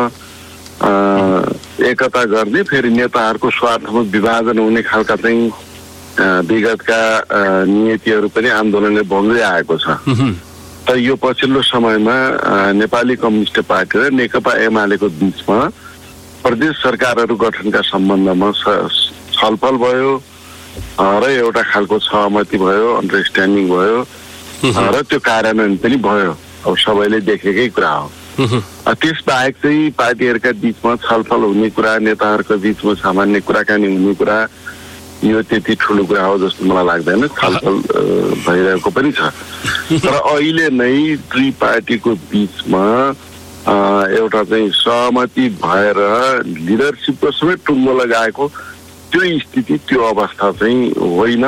एकता गर्ने, फेरि नेताहरूको स्वार्थमा विभाजन हुने खालका चाहिँ विगतका नीतिहरू पनि आन्दोलनले भोग्दै आएको छ। तर यो पछिल्लो समयमा नेपाली कम्युनिस्ट पार्टी र नेकपा एमालेको बीचमा प्रदेश सरकारहरू गठनका सम्बन्धमा छलफल भयो र एउटा खालको सहमति भयो, अन्डरस्ट्यान्डिङ भयो र त्यो कार्यान्वयन पनि भयो। अब सबैले देखेकै कुरा हो। त्यसबाहेक चाहिँ पार्टीहरूका बीचमा छलफल हुने कुरा, नेताहरूका बीचमा सामान्य कुराकानी हुने कुरा, यो त्यति ठुलो कुरा हो जस्तो मलाई लाग्दैन। छलफल भइरहेको पनि छ। तर अहिले नै दुई पार्टीको बीचमा एउटा चाहिँ सहमति भएर लिडरसिपको समेत टुङ्गो लगाएको त्यो स्थिति, त्यो अवस्था चाहिँ होइन।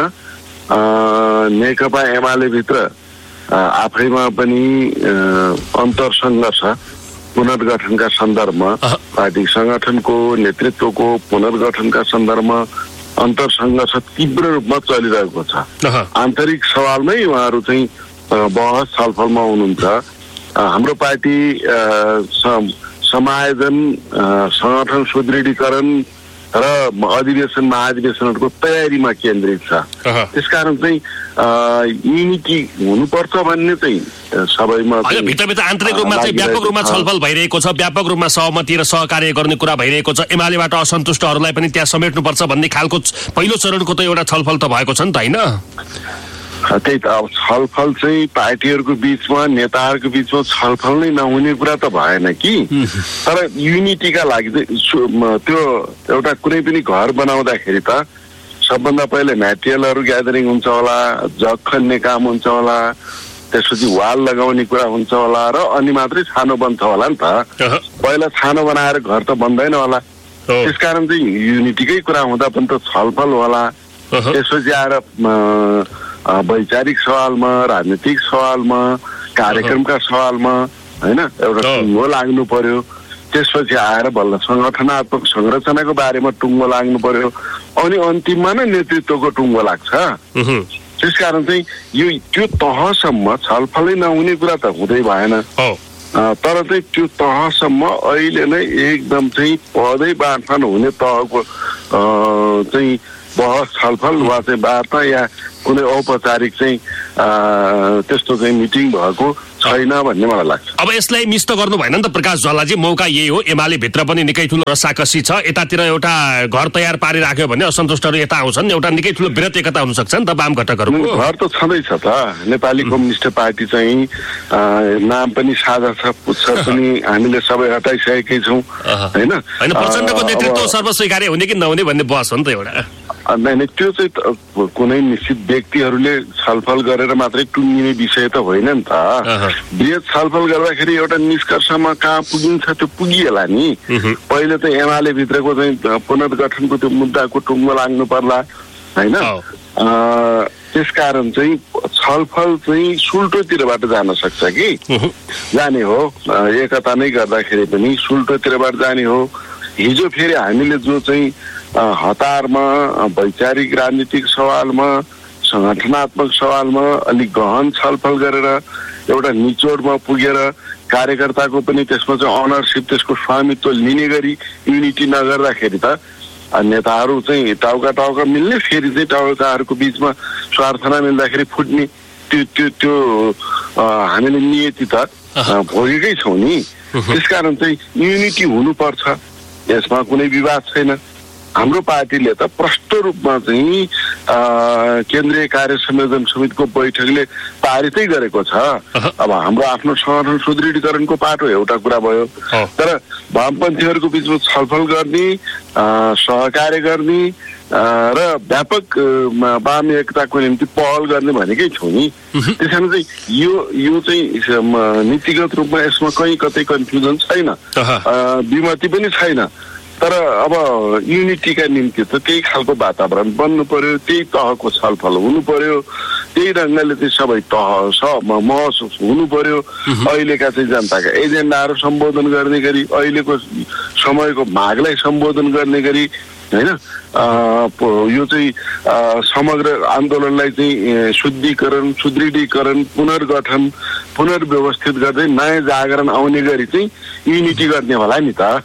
नेकपा एमाले भित्र आफैमा पनि अन्तरसङ्घर्ष, पुनर्गठनका सन्दर्भमा पार्टी संगठनको नेतृत्वको पुनर्गठनका सन्दर्भमा अन्तरसङ्घर्ष तीव्र रूपमा चलिरहेको छ। आन्तरिक सवालमै उहाँहरू चाहिँ बहस छलफलमा हुनुहुन्छ। हाम्रो पार्टी समायोजन, संगठन सुदृढीकरण र अधिवेशन महाधिवेशनहरूको तयारीमा केन्द्रित छ। त्यसकारण चाहिँ युनिटी हुनुपर्छ भन्ने चाहिँ सबैमा भित्रभित्र आन्तरिक रूपमा चाहिँ व्यापक रूपमा छलफल भइरहेको छ, व्यापक रूपमा सहमति र सहकार्य गर्ने कुरा भइरहेको छ। एमालेबाट असन्तुष्टहरूलाई पनि त्यहाँ समेट्नुपर्छ भन्ने खालको पहिलो चरणको त एउटा छलफल त भएको छ नि त होइन? त्यही त। अब छलफल चाहिँ पार्टीहरूको बीचमा, नेताहरूको बीचमा छलफल नै नहुने कुरा त भएन कि। तर युनिटीका लागि चाहिँ त्यो एउटा कुनै पनि घर बनाउँदाखेरि त सबभन्दा पहिले म्याटेरियलहरू ग्यादरिङ हुन्छ होला, जग खन्ने काम हुन्छ होला, त्यसपछि वाल लगाउने कुरा हुन्छ होला र अनि मात्रै छानो बन्छ होला नि त। पहिला छानो बनाएर घर त बन्दैन होला। त्यसकारण चाहिँ युनिटीकै कुरा हुँदा पनि त छलफल होला। त्यसपछि आएर वैचारिक सवालमा, राजनीतिक सवालमा, कार्यक्रमका सवालमा होइन एउटा टुङ्गो लाग्नु पर्यो। त्यसपछि आएर बल्ल संगठनात्मक संरचनाको बारेमा टुङ्गो लाग्नु पर्यो। अनि अन्तिममा नै नेतृत्वको टुङ्गो लाग्छ। त्यसकारण चाहिँ यो त्यो तहसम्म छलफलै नहुने कुरा त हुँदै भएन। तर चाहिँ त्यो तहसम्म अहिले नै एकदम चाहिँ पदै बाँडफाँड हुने तहको चाहिँ बहस छलफल वा चाहिँ वार्ता या कुनै औपचारिक चाहिँ त्यस्तो चाहिँ मिटिङ भएको छैन भन्ने मलाई लाग्छ। अब यसलाई मिस त गर्नु भएन नि त प्रकाश ज्वालाजी, मौका यही हो। एमाले भित्र पनि निकै ठुलो रसाकसी छ। यतातिर एउटा घर तयार पारिराख्यो भने असन्तुष्टहरू यता आउँछन्, एउटा निकै ठुलो वृहत एकता हुन सक्छ नि त वाम घटकहरूको। घर त छँदैछ त। नेपाली कम्युनिस्ट पार्टी चाहिँ नाम पनि साझा छ, पुच्छर पनि हामीले सबै हटाइसकेकै छौँ होइन। प्रचण्डको नेतृत्व सर्वस्वीकार्य हुने कि नहुने भन्ने बहस हो नि त एउटा। होइन, त्यो चाहिँ कुनै निश्चित व्यक्तिहरूले छलफल गरेर मात्रै टुङ्गिने विषय त होइन नि त। बृहत छलफल गर्दाखेरि एउटा निष्कर्षमा कहाँ पुगिन्छ त्यो पुगिएला नि। पहिले त एमाले भित्रको चाहिँ पुनर्गठनको त्यो मुद्दाको टुङ्गो लाग्नु पर्ला होइन। त्यसकारण चाहिँ छलफल चाहिँ सुल्टोतिरबाट जान सक्छ कि जाने हो। एकता नै गर्दाखेरि पनि सुल्टोतिरबाट जाने हो। हिजो फेरि हामीले जो चाहिँ हतारमा वैचारिक राजनीतिक सवालमा, संगठनात्मक सवालमा अलिक गहन छलफल गरेर एउटा निचोडमा पुगेर कार्यकर्ताको पनि त्यसमा चाहिँ अनरसिप, त्यसको स्वामित्व लिने गरी युनिटी नगर्दाखेरि त नेताहरू चाहिँ टाउका टाउका मिल्ने, फेरि चाहिँ टाउकाहरूको बिचमा स्वार्थ नमिल्दाखेरि फुट्ने त्यो हामीले नियति त भोगेकै छौँ नि। त्यसकारण चाहिँ युनिटी हुनुपर्छ, यसमा कुनै विवाद छैन। हाम्रो पार्टीले त प्रष्ट रूपमा चाहिँ केन्द्रीय कार्य संयोजन समितिको बैठकले पारितै गरेको छ। अब हाम्रो आफ्नो संगठन सुदृढीकरणको पाटो एउटा कुरा भयो, तर वामपन्थीहरूको बिचमा छलफल गर्ने, सहकार्य गर्ने र व्यापक वाम एकताको निम्ति पहल गर्ने भनेकै छौँ नि। त्यस कारण चाहिँ यो चाहिँ नीतिगत रूपमा यसमा कहीँ कतै कन्फ्युजन छैन, विमति पनि छैन। तर अब युनिटीका निम्ति त त्यही खालको वातावरण बन्नु पर्यो, त्यही तहको छलफल हुनु पर्यो, त्यही ढङ्गले चाहिँ सबै तह महसुस हुनु पर्यो। अहिलेका चाहिँ जनताका एजेन्डाहरू सम्बोधन गर्ने गरी, अहिलेको समयको मागलाई सम्बोधन गर्ने गरी होइन यो चाहिँ समग्र आन्दोलनलाई चाहिँ शुद्धिकरण, सुदृढीकरण, पुनर्गठन, पुनर्व्यवस्थित गर्दै नयाँ जागरण आउने गरी चाहिँ युनिटी गर्ने होला नि त।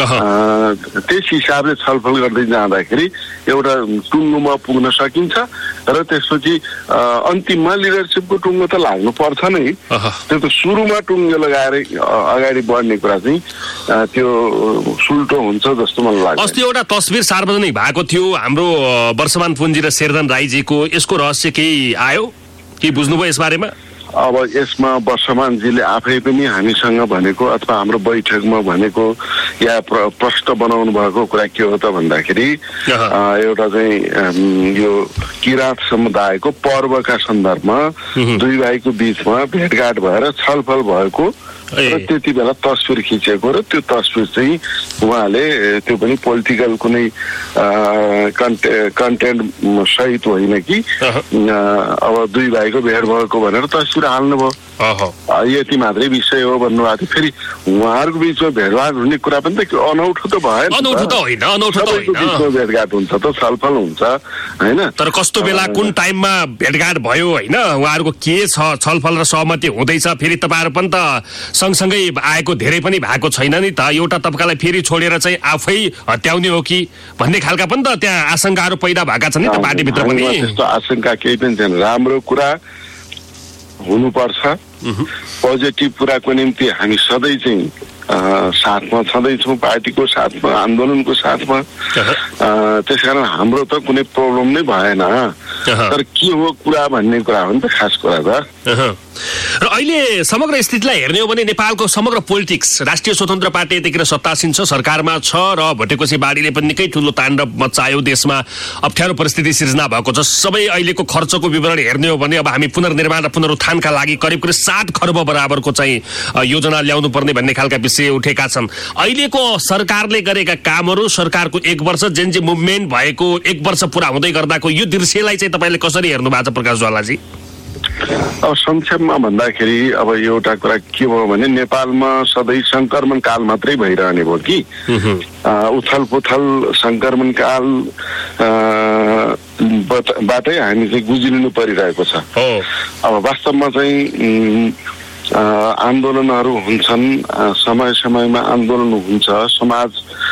त्यस हिसाबले छलफल गर्दै जाँदाखेरि एउटा टुङ्गोमा पुग्न सकिन्छ र त्यसपछि अन्तिममा लिडरसिपको टुङ्गो त लाग्नु पर्छ नै। त्यो त सुरुमा टुङ्गो लगाएर अगाडि बढ्ने कुरा चाहिँ त्यो सुल्टो हुन्छ जस्तो मलाई लाग्छ। अस्ति एउटा तस्बिर सार्वजनिक भएको थियो हाम्रो वर्षमान पुन्जी र शेरधन राईजीको, यसको रहस्य केही आयो कि बुझ्नुभयो यस बारेमा? अब यसमा वर्षमानजीले आफै पनि हामीसँग भनेको अथवा हाम्रो बैठकमा भनेको या प्रश्न बनाउनु भएको कुरा के हो त भन्दाखेरि एउटा चाहिँ यो किराँत समुदायको पर्वका सन्दर्भमा दुई भाइको बिचमा भेटघाट भएर छलफल भएको र त्यति बेला तस्बिर खिचेको र त्यो तस्बिर चाहिँ उहाँले त्यो पनि पोलिटिकल कुनै कन्टेन्ट सहित होइन कि अब दुई भाइको भेट भएको भनेर तस्बिर हाल्नुभयो। यति मात्रै विषय हो भन्नुभएको थियो। फेरि उहाँहरूको बिचमा भेटघाट हुने कुरा पनि त अनौठो त भएन, भेटघाट हुन्छ त छलफल हुन्छ होइन। तर कस्तो बेला कुन टाइममा भेटघाट भयो होइन, उहाँहरूको के छ छलफल र सहमति हुँदैछ, फेरि तपाईँहरू पनि त सँगसँगै आएको धेरै पनि भएको छैन नि त। एउटा तबकालाई फेरि छोडेर चाहिँ आफै हत्याउने हो कि भन्ने खालका पनि त त्यहाँ आशंकाहरू पैदा भएका छन् नि त पार्टीभित्र पनि। त्यस्तो आशंका केही पनि छैन। राम्रो कुरा हुनुपर्छ, पोजिटिभ कुराको निम्ति हामी सधैँ चाहिँ साथमा छँदैछौँ, पार्टीको साथमा, आन्दोलनको साथमा। त्यसकारण हाम्रो त कुनै प्रब्लम नै भएन। तर के हो कुरा भन्ने कुरा हो नि त खास कुरा त। र अहिले समग्र स्थितिलाई हेर्ने हो भने नेपालको समग्र पोलिटिक्स, राष्ट्रिय स्वतन्त्र पार्टी यतिखेर सत्तासीन छ, सरकारमा छ र भटेकोसी बाढीले पनि निकै ठुलो ताण्डव मचायो, देशमा अप्ठ्यारो परिस्थिति सिर्जना भएको छ। सबै अहिलेको खर्चको विवरण हेर्ने हो भने अब हामी पुनर्निर्माण र पुनरुत्थानका लागि करिब 7 खर्ब बराबरको चाहिँ योजना ल्याउनु पर्ने भन्ने खालका विषय उठेका छन्। अहिलेको सरकारले गरेका कामहरू, सरकारको 1 वर्ष जेनजी मुभमेन्ट भएको 1 वर्ष पुरा हुँदै गर्दाको यो दृश्यलाई चाहिँ तपाईँले कसरी हेर्नु भएको छ प्रकाश ज्वालाजी? अब संक्षेपमा भन्दाखेरि अब एउटा कुरा के भयो भने नेपालमा सधैँ संक्रमण काल मात्रै भइरहने भयो कि उथल पुथल संक्रमण काल बाटै हामी चाहिँ गुज्रिनु परिरहेको छ। अब वास्तवमा चाहिँ आन्दोलनहरू हुन्छन्, समय समयमा आन्दोलन हुन्छ, समाज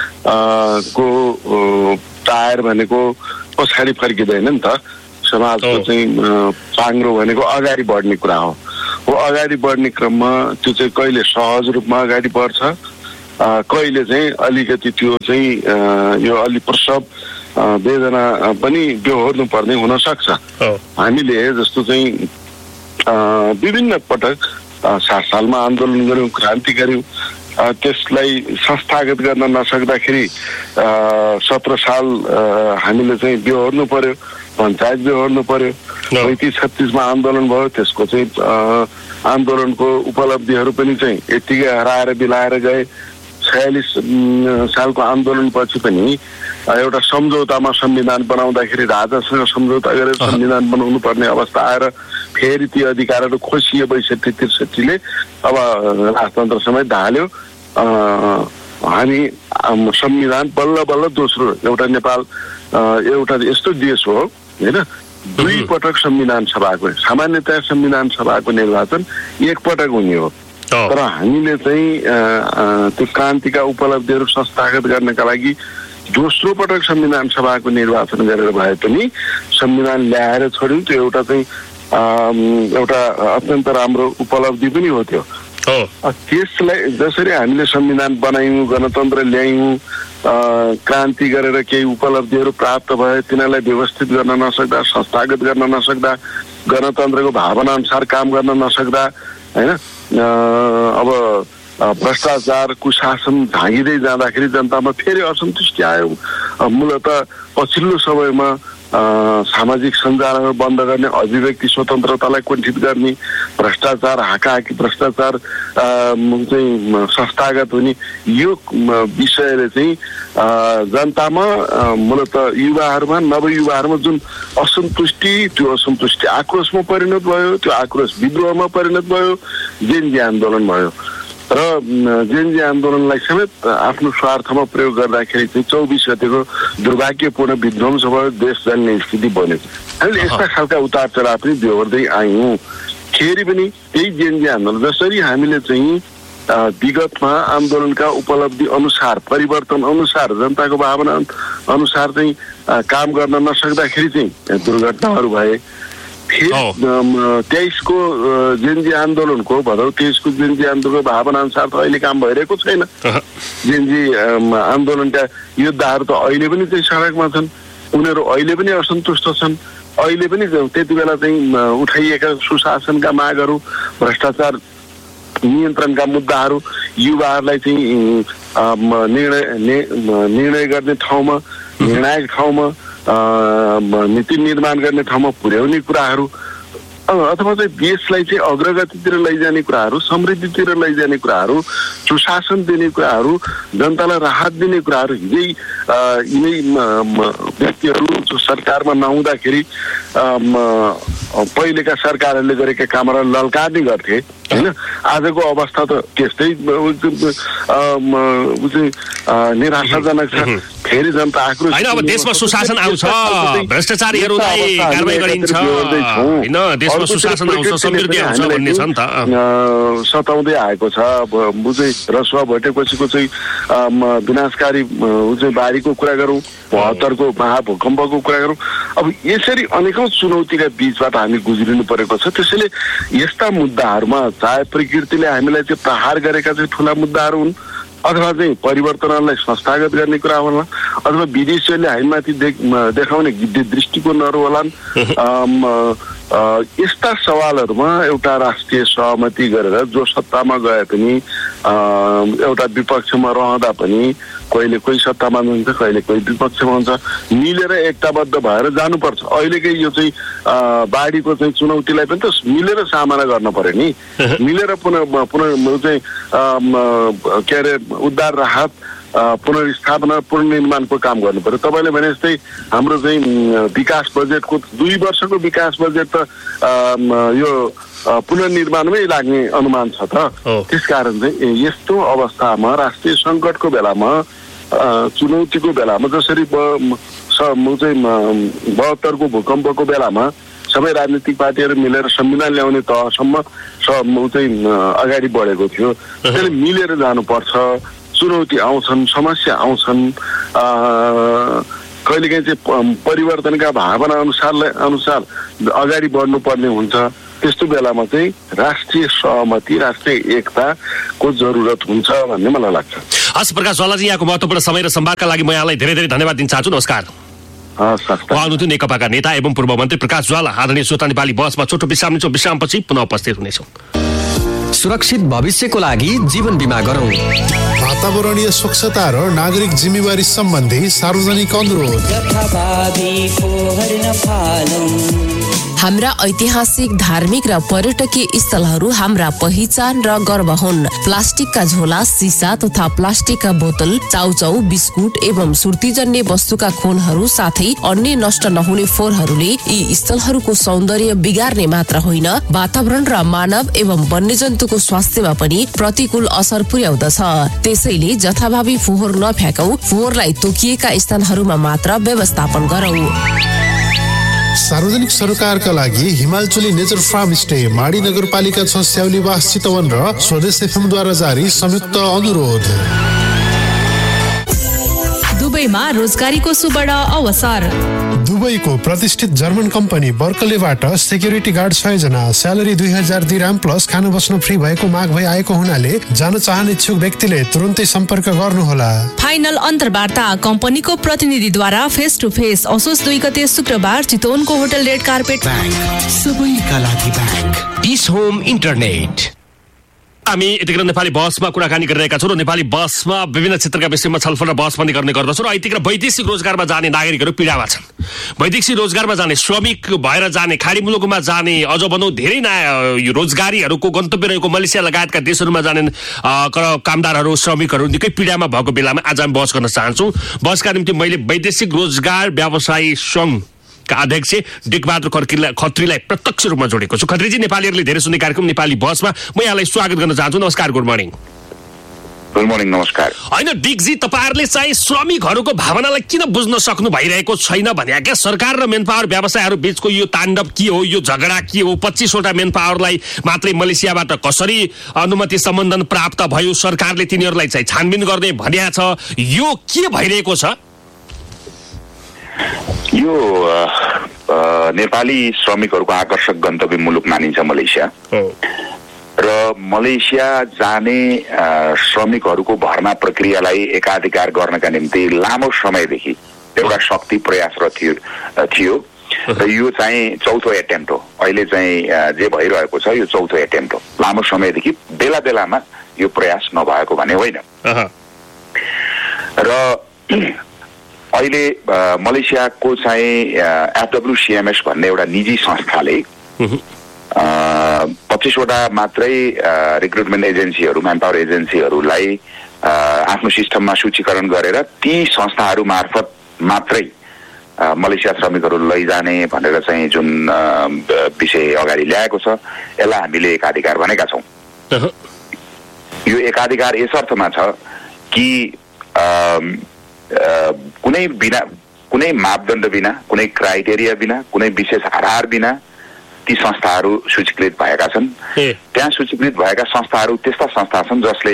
को टायर भनेको पछाडि फर्किँदैन नि त। समाजको चाहिँ पाङ्रो भनेको अगाडि बढ्ने कुरा हो। अगाडि बढ्ने क्रममा त्यो चाहिँ कहिले सहज रूपमा अगाडि बढ्छ, कहिले चाहिँ अलिकति त्यो चाहिँ यो अलि प्रसव वेदना पनि बेहोर्नु पर्ने हुन सक्छ। हामीले जस्तो चाहिँ विभिन्न पटक 60 सालमा आन्दोलन गर्यौँ, क्रान्ति गर्यौँ, त्यसलाई संस्थागत गर्न नसक्दाखेरि 17 साल हामीले चाहिँ बेहोर्नु पर्यो, पञ्चायत बेहोर्नु पर्यो। 35-36 आन्दोलन भयो, त्यसको चाहिँ आन्दोलनको उपलब्धिहरू पनि चाहिँ यतिकै हराएर बिलाएर गए। 46 सालको आन्दोलनपछि पनि एउटा सम्झौतामा संविधान बनाउँदाखेरि राजासँग सम्झौता गरेर संविधान बनाउनु पर्ने अवस्था आएर फेरि ती अधिकारहरू खोसिए 62-63ले। अब राजतन्त्र समेत ढाल्यो। हामी संविधान बल्ल बल्ल दोस्रो एउटा नेपाल एउटा यस्तो देश हो होइन, 2 पटक संविधान सभाको, सामान्यतया संविधान सभाको निर्वाचन 1 पटक हुने हो। तर हामीले चाहिँ त्यो क्रान्तिका उपलब्धिहरू संस्थागत गर्नका लागि दोस्रो पटक संविधान सभाको निर्वाचन गरेर भए पनि संविधान ल्याएर छोड्यौँ। त्यो एउटा चाहिँ एउटा अत्यन्त राम्रो उपलब्धि पनि हो त्यो। त्यसलाई जसरी हामीले संविधान बनायौँ, गणतन्त्र ल्यायौँ, क्रान्ति गरेर केही उपलब्धिहरू प्राप्त भए, तिनीहरूलाई व्यवस्थित गर्न नसक्दा, संस्थागत गर्न नसक्दा, गणतन्त्रको भावना अनुसार काम गर्न नसक्दा होइन, अब भ्रष्टाचार कुशासन झाँगिँदै जाँदाखेरि जनतामा फेरि असन्तुष्टि आयो। मूलत पछिल्लो समयमा सामाजिक सञ्जालहरू बन्द गर्ने, अभिव्यक्ति स्वतन्त्रतालाई कुण्ठित गर्ने, भ्रष्टाचार हाकाहाकी भ्रष्टाचार चाहिँ संस्थागत हुने, यो विषयले चाहिँ जनतामा मूलत युवाहरूमा, नवयुवाहरूमा जुन असन्तुष्टि, त्यो असन्तुष्टि आक्रोशमा परिणत भयो, त्यो आक्रोश विद्रोहमा परिणत भयो, जेनजी आन्दोलन भयो। र जेनजी आन्दोलनलाई समेत आफ्नो स्वार्थमा प्रयोग गर्दाखेरि चाहिँ 24 गतेको दुर्भाग्यपूर्ण विध्वंस भयो, देश जल्ने स्थिति बन्यो। हामीले यस्ता खालका उतार चढाव पनि बेहोर्दै आयौँ। फेरि पनि त्यही जेनजी आन्दोलन जसरी हामीले चाहिँ विगतमा आन्दोलनका उपलब्धि अनुसार, परिवर्तन अनुसार, जनताको भावना अनुसार चाहिँ काम गर्न नसक्दाखेरि चाहिँ दुर्घटनाहरू भए। फेरि 23 को जेनजी आन्दोलनको, भदौ 23 को जेनजी आन्दोलनको भावना अनुसार त अहिले काम भइरहेको छैन। जेनजी आन्दोलनका योद्धाहरू त अहिले पनि चाहिँ सडकमा छन्, उनीहरू अहिले पनि असन्तुष्ट छन्। अहिले पनि त्यति बेला चाहिँ उठाइएका सुशासनका मागहरू, भ्रष्टाचार नियन्त्रणका मुद्दाहरू युवाहरूलाई चाहिँ निर्णय गर्ने ठाउँमा, निर्णायक ठाउँमा, नीति निर्माण गर्ने ठाउँमा पुर्याउने कुराहरू, अथवा चाहिँ देशलाई चाहिँ अग्रगतितिर लैजाने कुराहरू, समृद्धितिर लैजाने कुराहरू, सुशासन दिने कुराहरू, जनतालाई राहत दिने कुराहरू हिजै यिनै व्यक्तिहरू जो सरकारमा नहुँदाखेरि पहिलेका सरकारहरूले गरेका कामलाई ललकार्ने गर्थे होइन। आजको अवस्था त त्यस्तै निराशाजनक छ। फेरि जनता आक्रोश होइन, अब देशमा सुशासन आउँछ, भ्रष्टाचारीहरूलाई कारबाही गरिन्छ होइन, देशमा सुशासन आउँछ, समृद्धि आउँछ भन्ने छ नि त। सताउँदै आएको छ। अब बुझै रसुवा भटेकोसीको चाहिँ विनाशकारी चाहिँ बाढीको कुरा गरौँ, 72 को महाभूकम्पको कुरा गरौँ। अब यसरी अनेकौँ चुनौतीका बीचबाट हामी गुज्रिनु परेको छ। त्यसैले यस्ता मुद्दाहरूमा चाहे प्रकृतिले हामीलाई चाहिँ प्रहार गरेका चाहिँ ठुला मुद्दाहरू हुन् अथवा चाहिँ परिवर्तनलाई संस्थागत गर्ने कुरा होला अथवा विदेशीहरूले हामीमाथि देखाउने दृष्टिकोणहरू होलान्। यस्ता सवालहरूमा एउटा राष्ट्रिय सहमति गरेर जो सत्तामा गए पनि एउटा विपक्षमा रहँदा पनि कहिले कोही सत्तामा हुन्छ कहिले कोही विपक्षमा हुन्छ मिलेर एकताबद्ध भएर जानुपर्छ। अहिलेकै यो चाहिँ बाढीको चाहिँ चुनौतीलाई पनि त मिलेर सामना गर्न पर्यो नि। मिलेर पुनः चाहिँ के अरे उद्धार राहत पुनर्स्थापना पुनर्निर्माणको काम गर्नु पर्यो। तपाईँले भने जस्तै हाम्रो चाहिँ विकास बजेटको 2 वर्षको विकास बजेट त यो पुनर्निर्माणमै लाग्ने अनुमान छ त। त्यसकारण चाहिँ यस्तो अवस्थामा राष्ट्रिय सङ्कटको बेलामा चुनौतीको बेलामा जसरी चाहिँ 72 को भूकम्पको बेलामा सबै राजनीतिक पार्टीहरू मिलेर संविधान ल्याउने तहसम्म चाहिँ अगाडि बढेको थियो। त्यसले मिलेर जानुपर्छ। चुनौती आउँछन् समस्या आउँछन् कहिलेकाहीँ चाहिँ परिवर्तनका भावना अनुसार अगाडि बढ्नुपर्ने हुन्छ। त्यस्तो बेलामा चाहिँ राष्ट्रिय सहमति राष्ट्रिय एकताको जरुरत हुन्छ भन्ने मलाई लाग्छ। हस् प्रकाश ज्वालाजी यहाँको महत्त्वपूर्ण समय र संवादका लागि म यहाँलाई धेरै धेरै धन्यवाद दिन चाहन्छु। नमस्कार। उहाँ हुनुहुन्थ्यो नेकपाका नेता एवं पूर्व मन्त्री प्रकाश ज्वाला। आदरणीय श्रोता नेपाली बसमा छोटो विश्राम लिन्छौँ। विश्रामपछि पुनः उपस्थित हुनेछौँ। सुरक्षित भविष्यको लागि जीवन बिमा गरौँ। वातावरणीय स्वच्छता र नागरिक जिम्मेवारी सम्बन्धी सार्वजनिक अनुरोध। हाम्रा ऐतिहासिक धार्मिक र पर्यटकीय स्थलहरू हाम्रा पहिचान र गर्व हुन्। प्लास्टिकका झोला सिसा तथा प्लास्टिकका बोतल चाउचाउ बिस्कुट एवं सुर्तीजन्य वस्तुका खोलहरू साथै अन्य नष्ट नहुने फोहोरहरूले यी स्थलहरूको सौन्दर्य बिगार्ने मात्र होइन वातावरण र मानव एवं वन्यजन्तुको स्वास्थ्यमा पनि प्रतिकूल असर पुर्याउँदछ। त्यसैले जथाभावी फोहोर नफ्याकौं, फोहोरलाई तोकिएका स्थानहरूमा मात्र व्यवस्थापन गरौं। सार्वजनिक सरोकारका लागि हिमालचुली नेचर फार्म स्टे माडी नगरपालिका 6 स्याउलीवास चितवन र स्वदेश एफएम द्वारा जारी संयुक्त अनुरोध। दुबईमा रोजगारीको सुवर्ण अवसर। दुबईको प्रतिष्ठित जर्मन कम्पनी बर्कलेबाट सेक्युरिटी गार्ड 6 जना, स्यालेरी 2000 दिराम प्लस खान बस्न फ्री भएको माग भई आएको हुनाले जान चाहने इच्छुक व्यक्तिले तुरुन्तै सम्पर्क गर्नुहोला। फाइनल अन्तर्वार्ता कम्पनीको प्रतिनिधिद्वारा फेस टु फेस असोज 2 गते शुक्रबार चितवनको होटल रेड कार्पेट। सबैका लागि बैंक। इस होम इन्टरनेट। हामी यतिखेर नेपाली बसमा कुराकानी गरिरहेका छौँ र नेपाली बसमा विभिन्न क्षेत्रका विषयमा छलफल र बहस पनि गर्ने गर्दछौँ र यतिखेर वैदेशिक रोजगारमा जाने नागरिकहरू पीडामा छन्। वैदेशिक रोजगारमा जाने श्रमिक भएर जाने खाडी मुलुकमा जाने अझ भनौँ धेरै नयाँ रोजगारीहरूको गन्तव्य रहेको मलेसिया लगायतका देशहरूमा जाने कामदारहरू श्रमिकहरू निकै पीडामा भएको बेलामा आज हामी बहस गर्न चाहन्छौँ। बहसका निम्ति मैले वैदेशिक रोजगार व्यवसायी सङ्घ का अध्यक्ष डिकबहादुर खत्रीलाई प्रत्यक्ष रूपमा जोडेको छु। खत्रीजी, नेपालीहरूले धेरै सुन्ने कार्यक्रम नेपाली बसमा म यहाँलाई स्वागत गर्न चाहन्छु। नमस्कार, गुड मर्निङ। गुड मर्निङ, नमस्कार। होइन डिकजी, तपाईँहरूले चाहिँ श्रमिकहरूको भावनालाई किन बुझ्न सक्नु भइरहेको छैन भने क्या सरकार र मेन पावर व्यवसायहरू बीचको यो ताण्डव के हो, यो झगडा के हो? 25वटा मेन पावरलाई मात्रै मलेसियाबाट कसरी अनुमति सम्बन्धन प्राप्त भयो, सरकारले तिनीहरूलाई चाहिँ छानबिन गर्ने भनिएको छ, यो के भइरहेको छ? यो नेपाली श्रमिकहरूको आकर्षक गन्तव्य मुलुक मानिन्छ मलेसिया र मलेसिया जाने श्रमिकहरूको भर्ना प्रक्रियालाई एकाधिकार गर्नका निम्ति लामो समयदेखि एउटा शक्ति प्रयासरत थियो र यो चाहिँ चौथो एटेम्प्ट हो। अहिले चाहिँ जे भइरहेको छ यो चौथो एटेम्प्ट हो। लामो समयदेखि बेला बेलामा यो प्रयास नभएको भने होइन र अहिले मलेसियाको चाहिँ एफडब्ल्युसिएमएस भन्ने एउटा निजी संस्थाले 25वटा मात्रै रिक्रुटमेन्ट एजेन्सीहरू म्यान पावर एजेन्सीहरूलाई आफ्नो सिस्टममा सूचीकरण गरेर ती संस्थाहरू मार्फत मात्रै मलेसिया श्रमिकहरू लैजाने भनेर चाहिँ जुन विषय अगाडि ल्याएको छ यसलाई हामीले एकाधिकार भनेका छौँ। यो एकाधिकार यस अर्थमा छ कि कुनै मापदण्ड बिना, कुनै क्राइटेरिया बिना, कुनै विशेष आधार बिना ती संस्थाहरू सूचीकृत भएका छन्। त्यहाँ सूचीकृत भएका संस्थाहरू त्यस्ता संस्था छन् जसले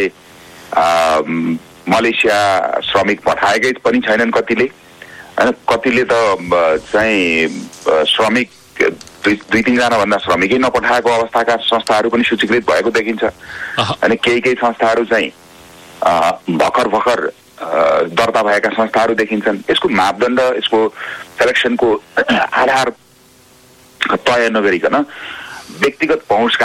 मलेसिया श्रमिक पठाएकै पनि छैनन् कतिले, होइन? कतिले त चाहिँ श्रमिक दुई तीनजना भन्दा श्रमिकै नपठाएको अवस्थाका संस्थाहरू पनि सूचीकृत भएको देखिन्छ। अनि केही संस्थाहरू चाहिँ भर्खर दर्ता भएका संस्थाहरू देखिन्छन्। यसको मापदण्ड, यसको सेलेक्सनको आधार तय नगरिकन व्यक्तिगत पहुँचका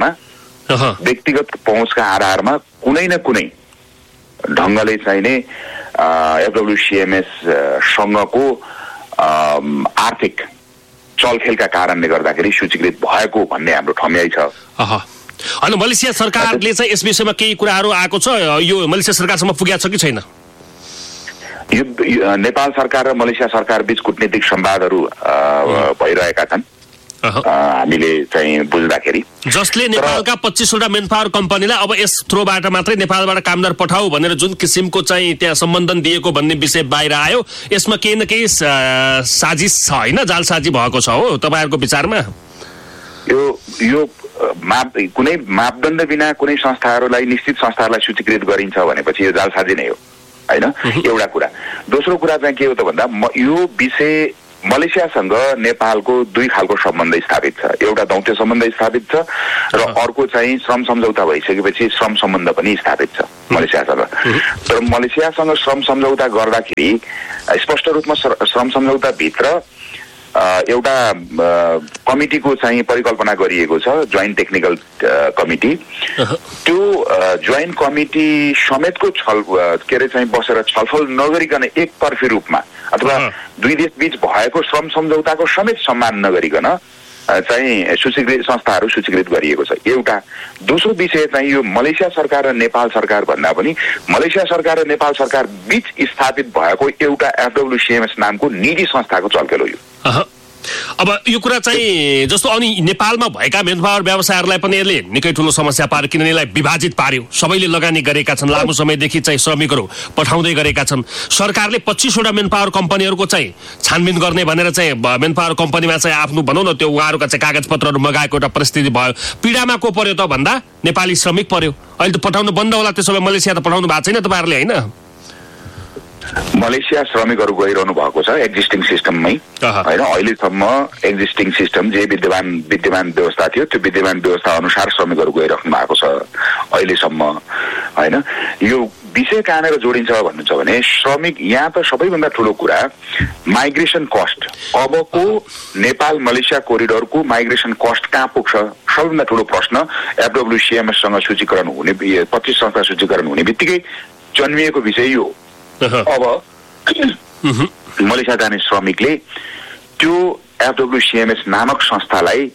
आधारमा कुनै न कुनै ढङ्गले चाहिने FWCMS सँगको आर्थिक चलखेलका कारणले गर्दाखेरि सूचीकृत भएको भन्ने हाम्रो ठम्याइ छ। अनि मलेसिया सरकारले चाहिँ यस विषयमा केही कुराहरू आएको छ, यो मलेसिया सरकारसम्म पुगेको छ कि छैन? यो नेपाल सरकार र मलेसिया सरकार बीच कूटनीतिक संवादहरू भइरहेका छन् हामीले चाहिँ बुझ्दाखेरि, जसले नेपालका 25वटा मेनपावर कम्पनीलाई अब यस थ्रोबाट मात्रै नेपालबाट कामदार पठाऊ भनेर जुन किसिमको चाहिँ त्यहाँ सम्बन्धन दिएको भन्ने विषय बाहिर आयो। यसमा केही न केही साजिस छ होइन, जालसाजी भएको छ हो तपाईँहरूको विचारमा? यो कुनै मापदण्ड बिना कुनै संस्थाहरूलाई, निश्चित संस्थाहरूलाई सूचीकृत गरिन्छ भनेपछि यो जालसाजी नै हो होइन, एउटा कुरा। दोस्रो कुरा चाहिँ के हो त भन्दा यो विषय मलेसियासँग नेपालको दुई खालको सम्बन्ध स्थापित छ। एउटा दौत्य सम्बन्ध स्थापित छ र अर्को चाहिँ श्रम सम्झौता भइसकेपछि श्रम सम्बन्ध पनि स्थापित छ मलेसियासँग। तर मलेसियासँग श्रम सम्झौता गर्दाखेरि स्पष्ट रूपमा श्रम सम्झौता भित्र एउटा कमिटीको चाहिँ परिकल्पना गरिएको छ, जोइन्ट टेक्निकल कमिटी। त्यो जोइन्ट कमिटी समेतको बसेर छलफल नगरिकन एकतर्फी रूपमा अथवा दुई देश बीच भएको श्रम सम्झौताको समेत सम्मान नगरिकन चाहिँ संस्थाहरू सूचीकृत गरिएको छ, एउटा। दोस्रो विषय चाहिँ यो मलेसिया सरकार र नेपाल सरकार भन्दा पनि मलेसिया सरकार र नेपाल सरकार बीच स्थापित भएको एउटा FWCMS नामको निजी संस्थाको चलखेल हो यो। अब यो कुरा चाहिँ जस्तो अनि नेपालमा भएका मेनपावर व्यवसायहरूलाई पनि यसले निकै ठुलो समस्या पार्यो, किनभने यसलाई विभाजित पार्यो। सबैले लगानी गरेका छन्, लामो समयदेखि चाहिँ श्रमिकहरू पठाउँदै गरेका छन्। सरकारले 25वटा मेनपावर कम्पनीहरूको चाहिँ छानबिन गर्ने भनेर चाहिँ मेनपावर कम्पनीमा चाहिँ आफ्नो भनौँ न त्यो उहाँहरूका चाहिँ कागजपत्रहरू मगाएको एउटा परिस्थिति भयो। पीडामा को पर्यो त भन्दा नेपाली श्रमिक पर्यो। अहिले त पठाउनु बन्द होला, त्यसो भए मलेसिया त पठाउनु भएको छैन तपाईँहरूले होइन? मलेसिया श्रमिकहरू गइरहनु भएको छ एक्जिस्टिङ सिस्टममै होइन। अहिलेसम्म एक्जिस्टिङ सिस्टम जे विद्यमान व्यवस्था थियो त्यो विद्यमान व्यवस्था अनुसार श्रमिकहरू गइराख्नु भएको छ अहिलेसम्म होइन। यो विषय कहाँनिर जोडिन्छ भन्नुहुन्छ भने श्रमिक यहाँ त सबैभन्दा ठुलो कुरा माइग्रेसन कस्ट। अबको नेपाल मलेसिया कोरिडोरको माइग्रेसन कस्ट कहाँ पुग्छ सबैभन्दा ठुलो प्रश्न FWCMS सँग सूचीकरण हुने 25 संस्था सूचीकरण हुने बित्तिकै जन्मिएको विषय यो। अब मलेसिया जाने श्रमिकले त्यो FWCMS नामक संस्थालाई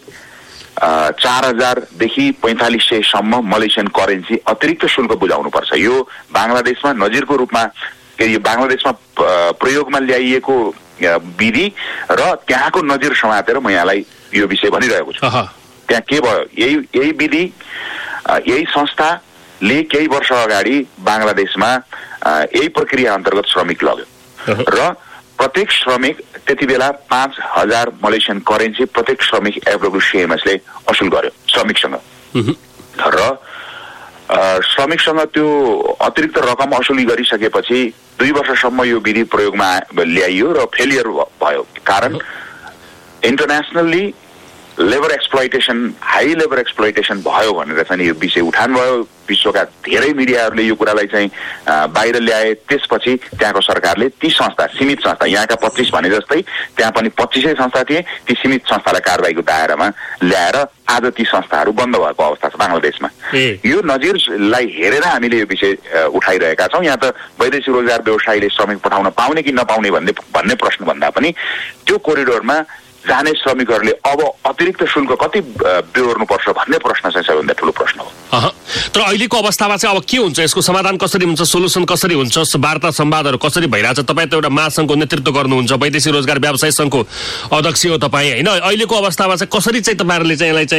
4000 देखि 4500 सम्म मलेसियन करेन्सी अतिरिक्त शुल्क बुझाउनु पर्छ। यो बङ्गलादेशमा नजिरको रूपमा यो बङ्गलादेशमा प्रयोगमा ल्याइएको विधि र त्यहाँको नजिर समातेर म यहाँलाई यो विषय भनिरहेको छु। त्यहाँ के भयो, यही विधि यही संस्थाले केही वर्ष अगाडि बङ्गलादेशमा यही प्रक्रिया अन्तर्गत श्रमिक लग्यो र प्रत्येक श्रमिक त्यति बेला 5000 मलेसियन करेन्सी प्रत्येक श्रमिक FWCMSले असुल गर्यो श्रमिकसँग र श्रमिकसँग त्यो अतिरिक्त रकम असुली गरिसकेपछि 2 वर्षसम्म यो विधि प्रयोगमा ल्याइयो र फेलियर भयो। कारण internationally labour exploitation, high labour exploitation भयो भनेर चाहिँ यो विषय उठान भयो। विश्वका धेरै मिडियाहरूले यो कुरालाई चाहिँ बाहिर ल्याए। त्यसपछि त्यहाँको सरकारले ती संस्था, सीमित संस्था, यहाँका 25 भने जस्तै त्यहाँ पनि 25 संस्था थिए, ती सीमित संस्थालाई कारबाहीको दायरामा ल्याएर आज ती संस्थाहरू बन्द भएको अवस्था छ बङ्गलादेशमा। यो नजिरलाई हेरेर हामीले यो विषय उठाइरहेका छौँ। यहाँ त वैदेशिक रोजगार व्यवसायीले श्रमिक पठाउन पाउने कि नपाउने भन्ने प्रश्न भन्दा पनि त्यो कोरिडोरमा जाने श्रमिकहरूले अब अतिरिक्त शुल्क कति बेहोर्नुपर्छ भन्ने प्रश्न चाहिँ सबैभन्दा ठुलो प्रश्न हो। तर अहिलेको अवस्थामा चाहिँ अब के हुन्छ, यसको समाधान कसरी हुन्छ, सोलुसन कसरी हुन्छ, वार्ता संवादहरू कसरी भइरहेछ? तपाईँ त एउटा महासङ्घको नेतृत्व गर्नुहुन्छ, वैदेशिक रोजगार व्यवसाय सङ्घको अध्यक्ष हो तपाईँ होइन। अहिलेको अवस्थामा चाहिँ कसरी चाहिँ तपाईँहरूले चाहिँ यसलाई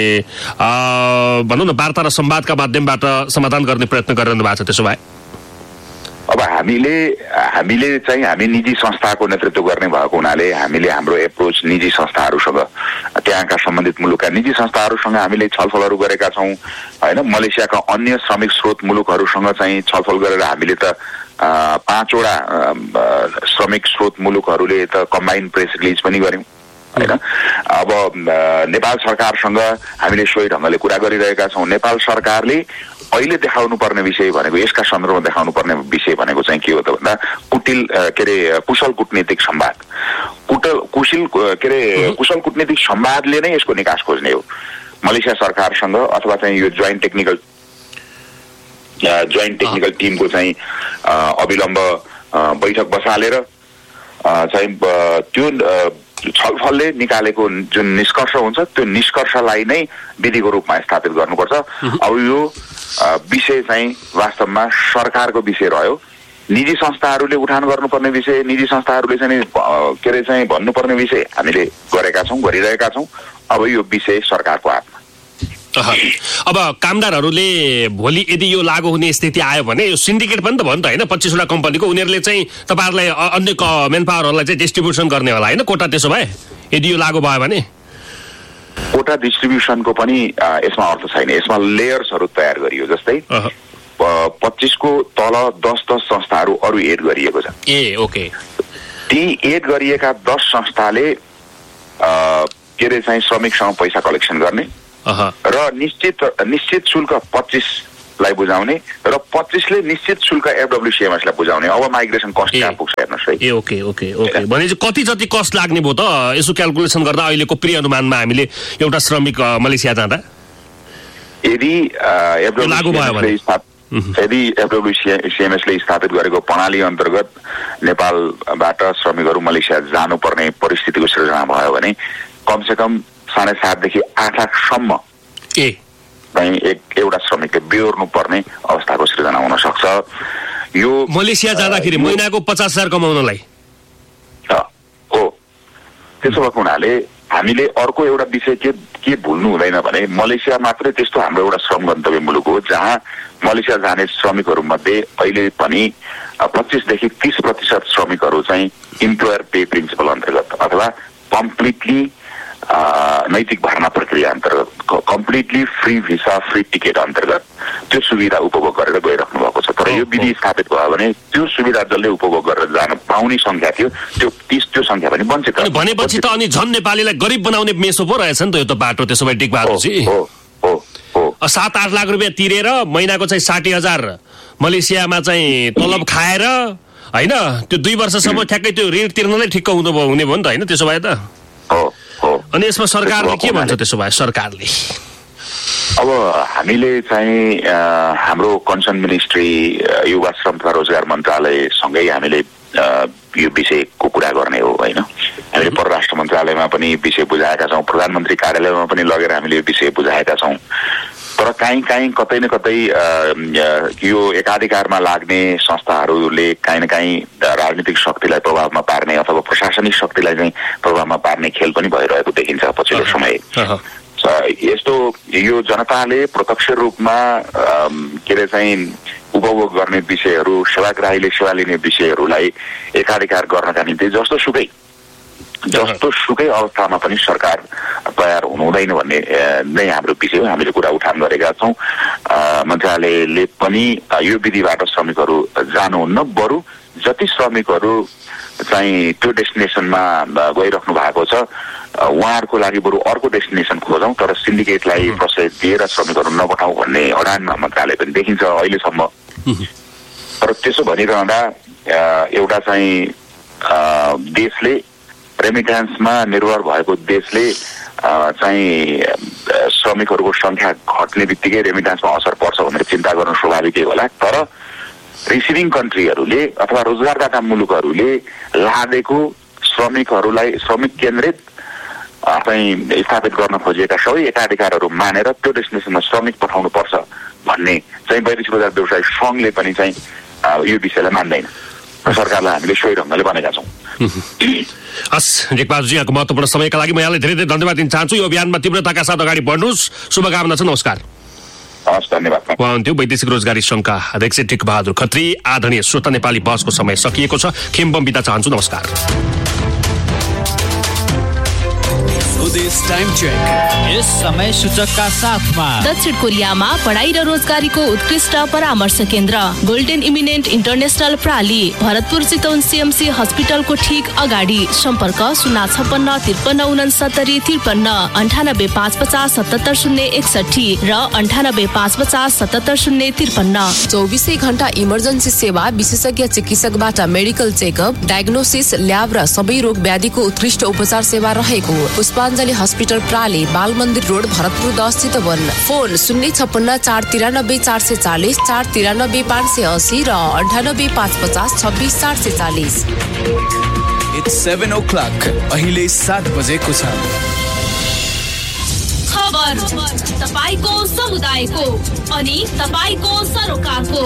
चाहिँ भनौँ न वार्ता र संवादका माध्यमबाट समाधान गर्ने प्रयत्न गरिरहनु भएको छ? त्यसो भए अब हामीले चाहिँ हामी निजी संस्थाको नेतृत्व गर्ने भएको हुनाले हामीले हाम्रो एप्रोच निजी संस्थाहरूसँग, त्यहाँका सम्बन्धित मुलुकका निजी संस्थाहरूसँग हामीले छलफलहरू गरेका छौँ होइन। मलेसियाका अन्य श्रमिक स्रोत मुलुकहरूसँग चाहिँ छलफल गरेर हामीले त 5 वटा श्रमिक स्रोत मुलुकहरूले त कम्बाइन्ड प्रेस रिलिज पनि गर्यौँ होइन। अब नेपाल सरकारसँग हामीले सोही ढङ्गले कुरा गरिरहेका छौँ। नेपाल सरकारले अहिले देखाउनु पर्ने विषय भनेको, यसका सन्दर्भमा देखाउनु पर्ने विषय भनेको चाहिँ के हो त भन्दा कुशल कुटनीतिक संवाद। कुशल कुटनीतिक संवादले नै यसको निकास खोज्ने हो। मलेसिया सरकारसँग अथवा चाहिँ यो जोइन्ट टेक्निकल टिमको चाहिँ अविलम्ब बैठक बसालेर चाहिँ त्यो छलफलले निकालेको जुन निष्कर्ष हुन्छ त्यो निष्कर्षलाई नै विधिको रूपमा स्थापित गर्नुपर्छ। अब यो विषय चाहिँ वास्तवमा सरकारको विषय रह्यो। निजी संस्थाहरूले उठान गर्नुपर्ने विषय, निजी संस्थाहरूले चाहिँ भन्नुपर्ने विषय हामीले गरिरहेका छौँ। अब यो विषय सरकारको हातमा। अब कामदारहरूले भोलि यदि यो लागू हुने स्थिति आयो भने यो सिन्डिकेट पनि त भयो नि त होइन, 25वटा कम्पनीको, उनीहरूले चाहिँ तपाईँहरूलाई अन्य मेन पावरहरूलाई चाहिँ डिस्ट्रिब्युसन गर्ने होला होइन कोटा। त्यसो भए यदि यो लागू भयो भने कोटा डिस्ट्रिब्युसनको पनि यसमा अर्थ छैन। यसमा लेयर्सहरू तयार गरियो। जस्तै 25को तल 10 संस्थाहरू अरू एड गरिएको छ। ओके। ती एड गरिएका 10 संस्थाले चाहिँ श्रमिकसँग पैसा कलेक्सन गर्ने र निश्चित शुल्क 25लाई बुझाउने र 25ले निश्चित शुल्क एफडब्ल्युसिएमएसलाई बुझाउने। अब माइग्रेसन कस्ट कहाँ पुग्छ हेर्नुहोस् है। ओके। भने चाहिँ कति जति कस्ट लाग्ने भयो त यसो क्यालकुलेसन गर्दा अहिलेको प्री अनुमानमा हामीले एउटा श्रमिक मलेसिया जाँदा यदि एफडब्ल्युसिएमएसले स्थापित गरेको प्रणाली अन्तर्गत नेपालबाट श्रमिकहरू मलेसिया जानुपर्ने परिस्थितिको सृजना भयो भने कमसेकम 7.5 देखि 8 लाखसम्म एउटा श्रमिकले बेहोर्नु पर्ने अवस्थाको सृजना हुन सक्छ। यो मलेसिया जाँदाखेरि महिनाको 50,000 कमाउनलाई हो। त्यसो भएको हुनाले हामीले अर्को एउटा विषय के भुल्नु हुँदैन भने मलेसिया मात्रै त्यस्तो हाम्रो एउटा श्रम गन्तव्य मुलुक हो जहाँ मलेसिया जाने श्रमिकहरू मध्ये अहिले पनि 25 देखि 30% श्रमिकहरू चाहिँ इम्प्लोयर पे प्रिन्सिपल अन्तर्गत अथवा कम्प्लिटली नैतिक भर्ना प्रक्रिया अन्तर्गत, completely free visa free ticket अन्तर्गत त्यो सुविधा उपभोग गरेर गइराख्नु भएको छ। तर यो विधि स्थापित भयो भने त्यो सुविधा जसले उपभोग गरेर जान पाउने संख्या थियो त्यो संख्या पनि वञ्चित भनेपछि त अनि झन् नेपालीलाई गरिब बनाउने मेसो पो रहेछ नि त यो त बाटो। त्यसो भए टिकबहादुरजी 7-8 लाख रुपियाँ तिरेर महिनाको चाहिँ 60,000 मलेसियामा चाहिँ तलब खाएर होइन त्यो 2 वर्षसम्म ठ्याक्कै त्यो ऋण तिर्नलाई ठिक्क हुने भयो नि त होइन। त्यसो भए त अनि यसमा सरकारले के भन्छ? त्यसो भए सरकारले अब हामीले चाहिँ हाम्रो कन्सर्न मिनिस्ट्री युवा श्रम तथा रोजगार मन्त्रालयसँगै हामीले यो विषयको कुरा गर्ने हो होइन। हामीले परराष्ट्र मन्त्रालयमा पनि विषय बुझाएका छौँ, प्रधानमन्त्री कार्यालयमा पनि लगेर हामीले यो विषय बुझाएका छौँ। तर कहीँ कतै न कतै यो एकाधिकारमा लाग्ने संस्थाहरूले कहीँ न कहीँ राजनीतिक शक्तिलाई प्रभावमा पार्ने अथवा प्रशासनिक शक्तिलाई चाहिँ प्रभावमा पार्ने खेल पनि भइरहेको देखिन्छ पछिल्लो समय। यस्तो यो जनताले प्रत्यक्ष रूपमा चाहिँ उपभोग गर्ने विषयहरू, सेवाग्राहीले सेवा लिने विषयहरूलाई एकाधिकार गर्नका निम्ति जस्तो सुकै अवस्थामा पनि सरकार तयार हुनुहुँदैन भन्ने नै हाम्रो विषय हो। हामीले कुरा उठान गरेका छौँ। मन्त्रालयले पनि यो विधिबाट श्रमिकहरू जानुहुन्न, बरु जति श्रमिकहरू चाहिँ त्यो डेस्टिनेसनमा गइराख्नु भएको छ उहाँहरूको लागि बरु अर्को डेस्टिनेसन खोजौँ, तर सिन्डिकेटलाई प्रश्रय दिएर श्रमिकहरू नपठाउँ भन्ने अडानमा मन्त्रालय पनि देखिन्छ अहिलेसम्म। तर त्यसो भनिरहँदा एउटा चाहिँ देशले रेमिट्यान्समा निर्भर भएको देशले चाहिँ श्रमिकहरूको संख्या घट्ने बित्तिकै रेमिट्यान्समा असर पर्छ भनेर चिन्ता गर्नु स्वाभाविकै होला। तर रिसिभिङ कन्ट्रीहरूले अथवा रोजगारदाता मुलुकहरूले लादेको श्रमिकहरूलाई श्रमिक केन्द्रित चाहिँ स्थापित गर्न खोजिएका सबै एकाधिकारहरू मानेर त्यो डेस्टिनेसनमा श्रमिक पठाउनु पर्छ भन्ने चाहिँ वैदेशिक रोजगार व्यवसाय सङ्घले पनि चाहिँ यो विषयलाई मान्दैन। सरकारलाई हामीले सोही ढङ्गले भनेका छौँ। हस् टेकबहादुरजी, यहाँको महत्त्वपूर्ण समयका लागि म यहाँलाई धेरै धेरै धन्यवाद दिन चाहन्छु। यो अभियानमा तीव्रताका साथ अगाडि बढ्नुहोस्, शुभकामना छ। नमस्कार। हस्, धन्यवाद। उहाँ हुन्थ्यो वैदेशिक रोजगारी सङ्घका अध्यक्ष टेकबहादुर खत्री। आदरणीय श्रोता, नेपाली बहसको समय सकिएको छ। खेम्बम बिदा चाहन्छु। नमस्कार। स्वदेश टाइम चेक यस समय सूचकका साथमा दक्षिण कोरियामा पढाइ र रोजगारीको उत्कृष्ट परामर्श केन्द्र golden eminent international प्राली Bharatpur Chitwan CMC हस्पिटलको ठीक अगाडि सम्पर्क 056-6953-93-98-550-77-061 र 98-550-77-053। 24 घण्टा इमर्जेन्सी सेवा, विशेषज्ञ चिकित्सकबाट मेडिकल चेकअप, डायग्नोसिस, ल्याब र सबै रोग व्याधिको उत्कृष्ट उपचार सेवा रहेको पुष्पाञ्जली हस्पिटल प्राली, बाल मन्दिर रोड, भरतपुर 10 चितवन। फोन 056-493-440, 493-580 र 98-550-26-440। It's 7 o'clock. अहिले 7 बजेको छ। खबर तपाईको समुदायको अनि तपाईको सरोकारको।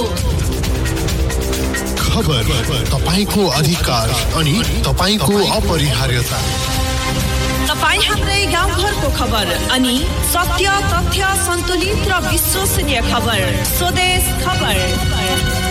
खबर तपाईको अधिकार अनि तपाईको अपरिहार्यता। तपाई हाम्रै गाउँघरको खबर अनि सत्य, तथ्य, सन्तुलित र विश्वसनीय खबर। स्वदेश खबर।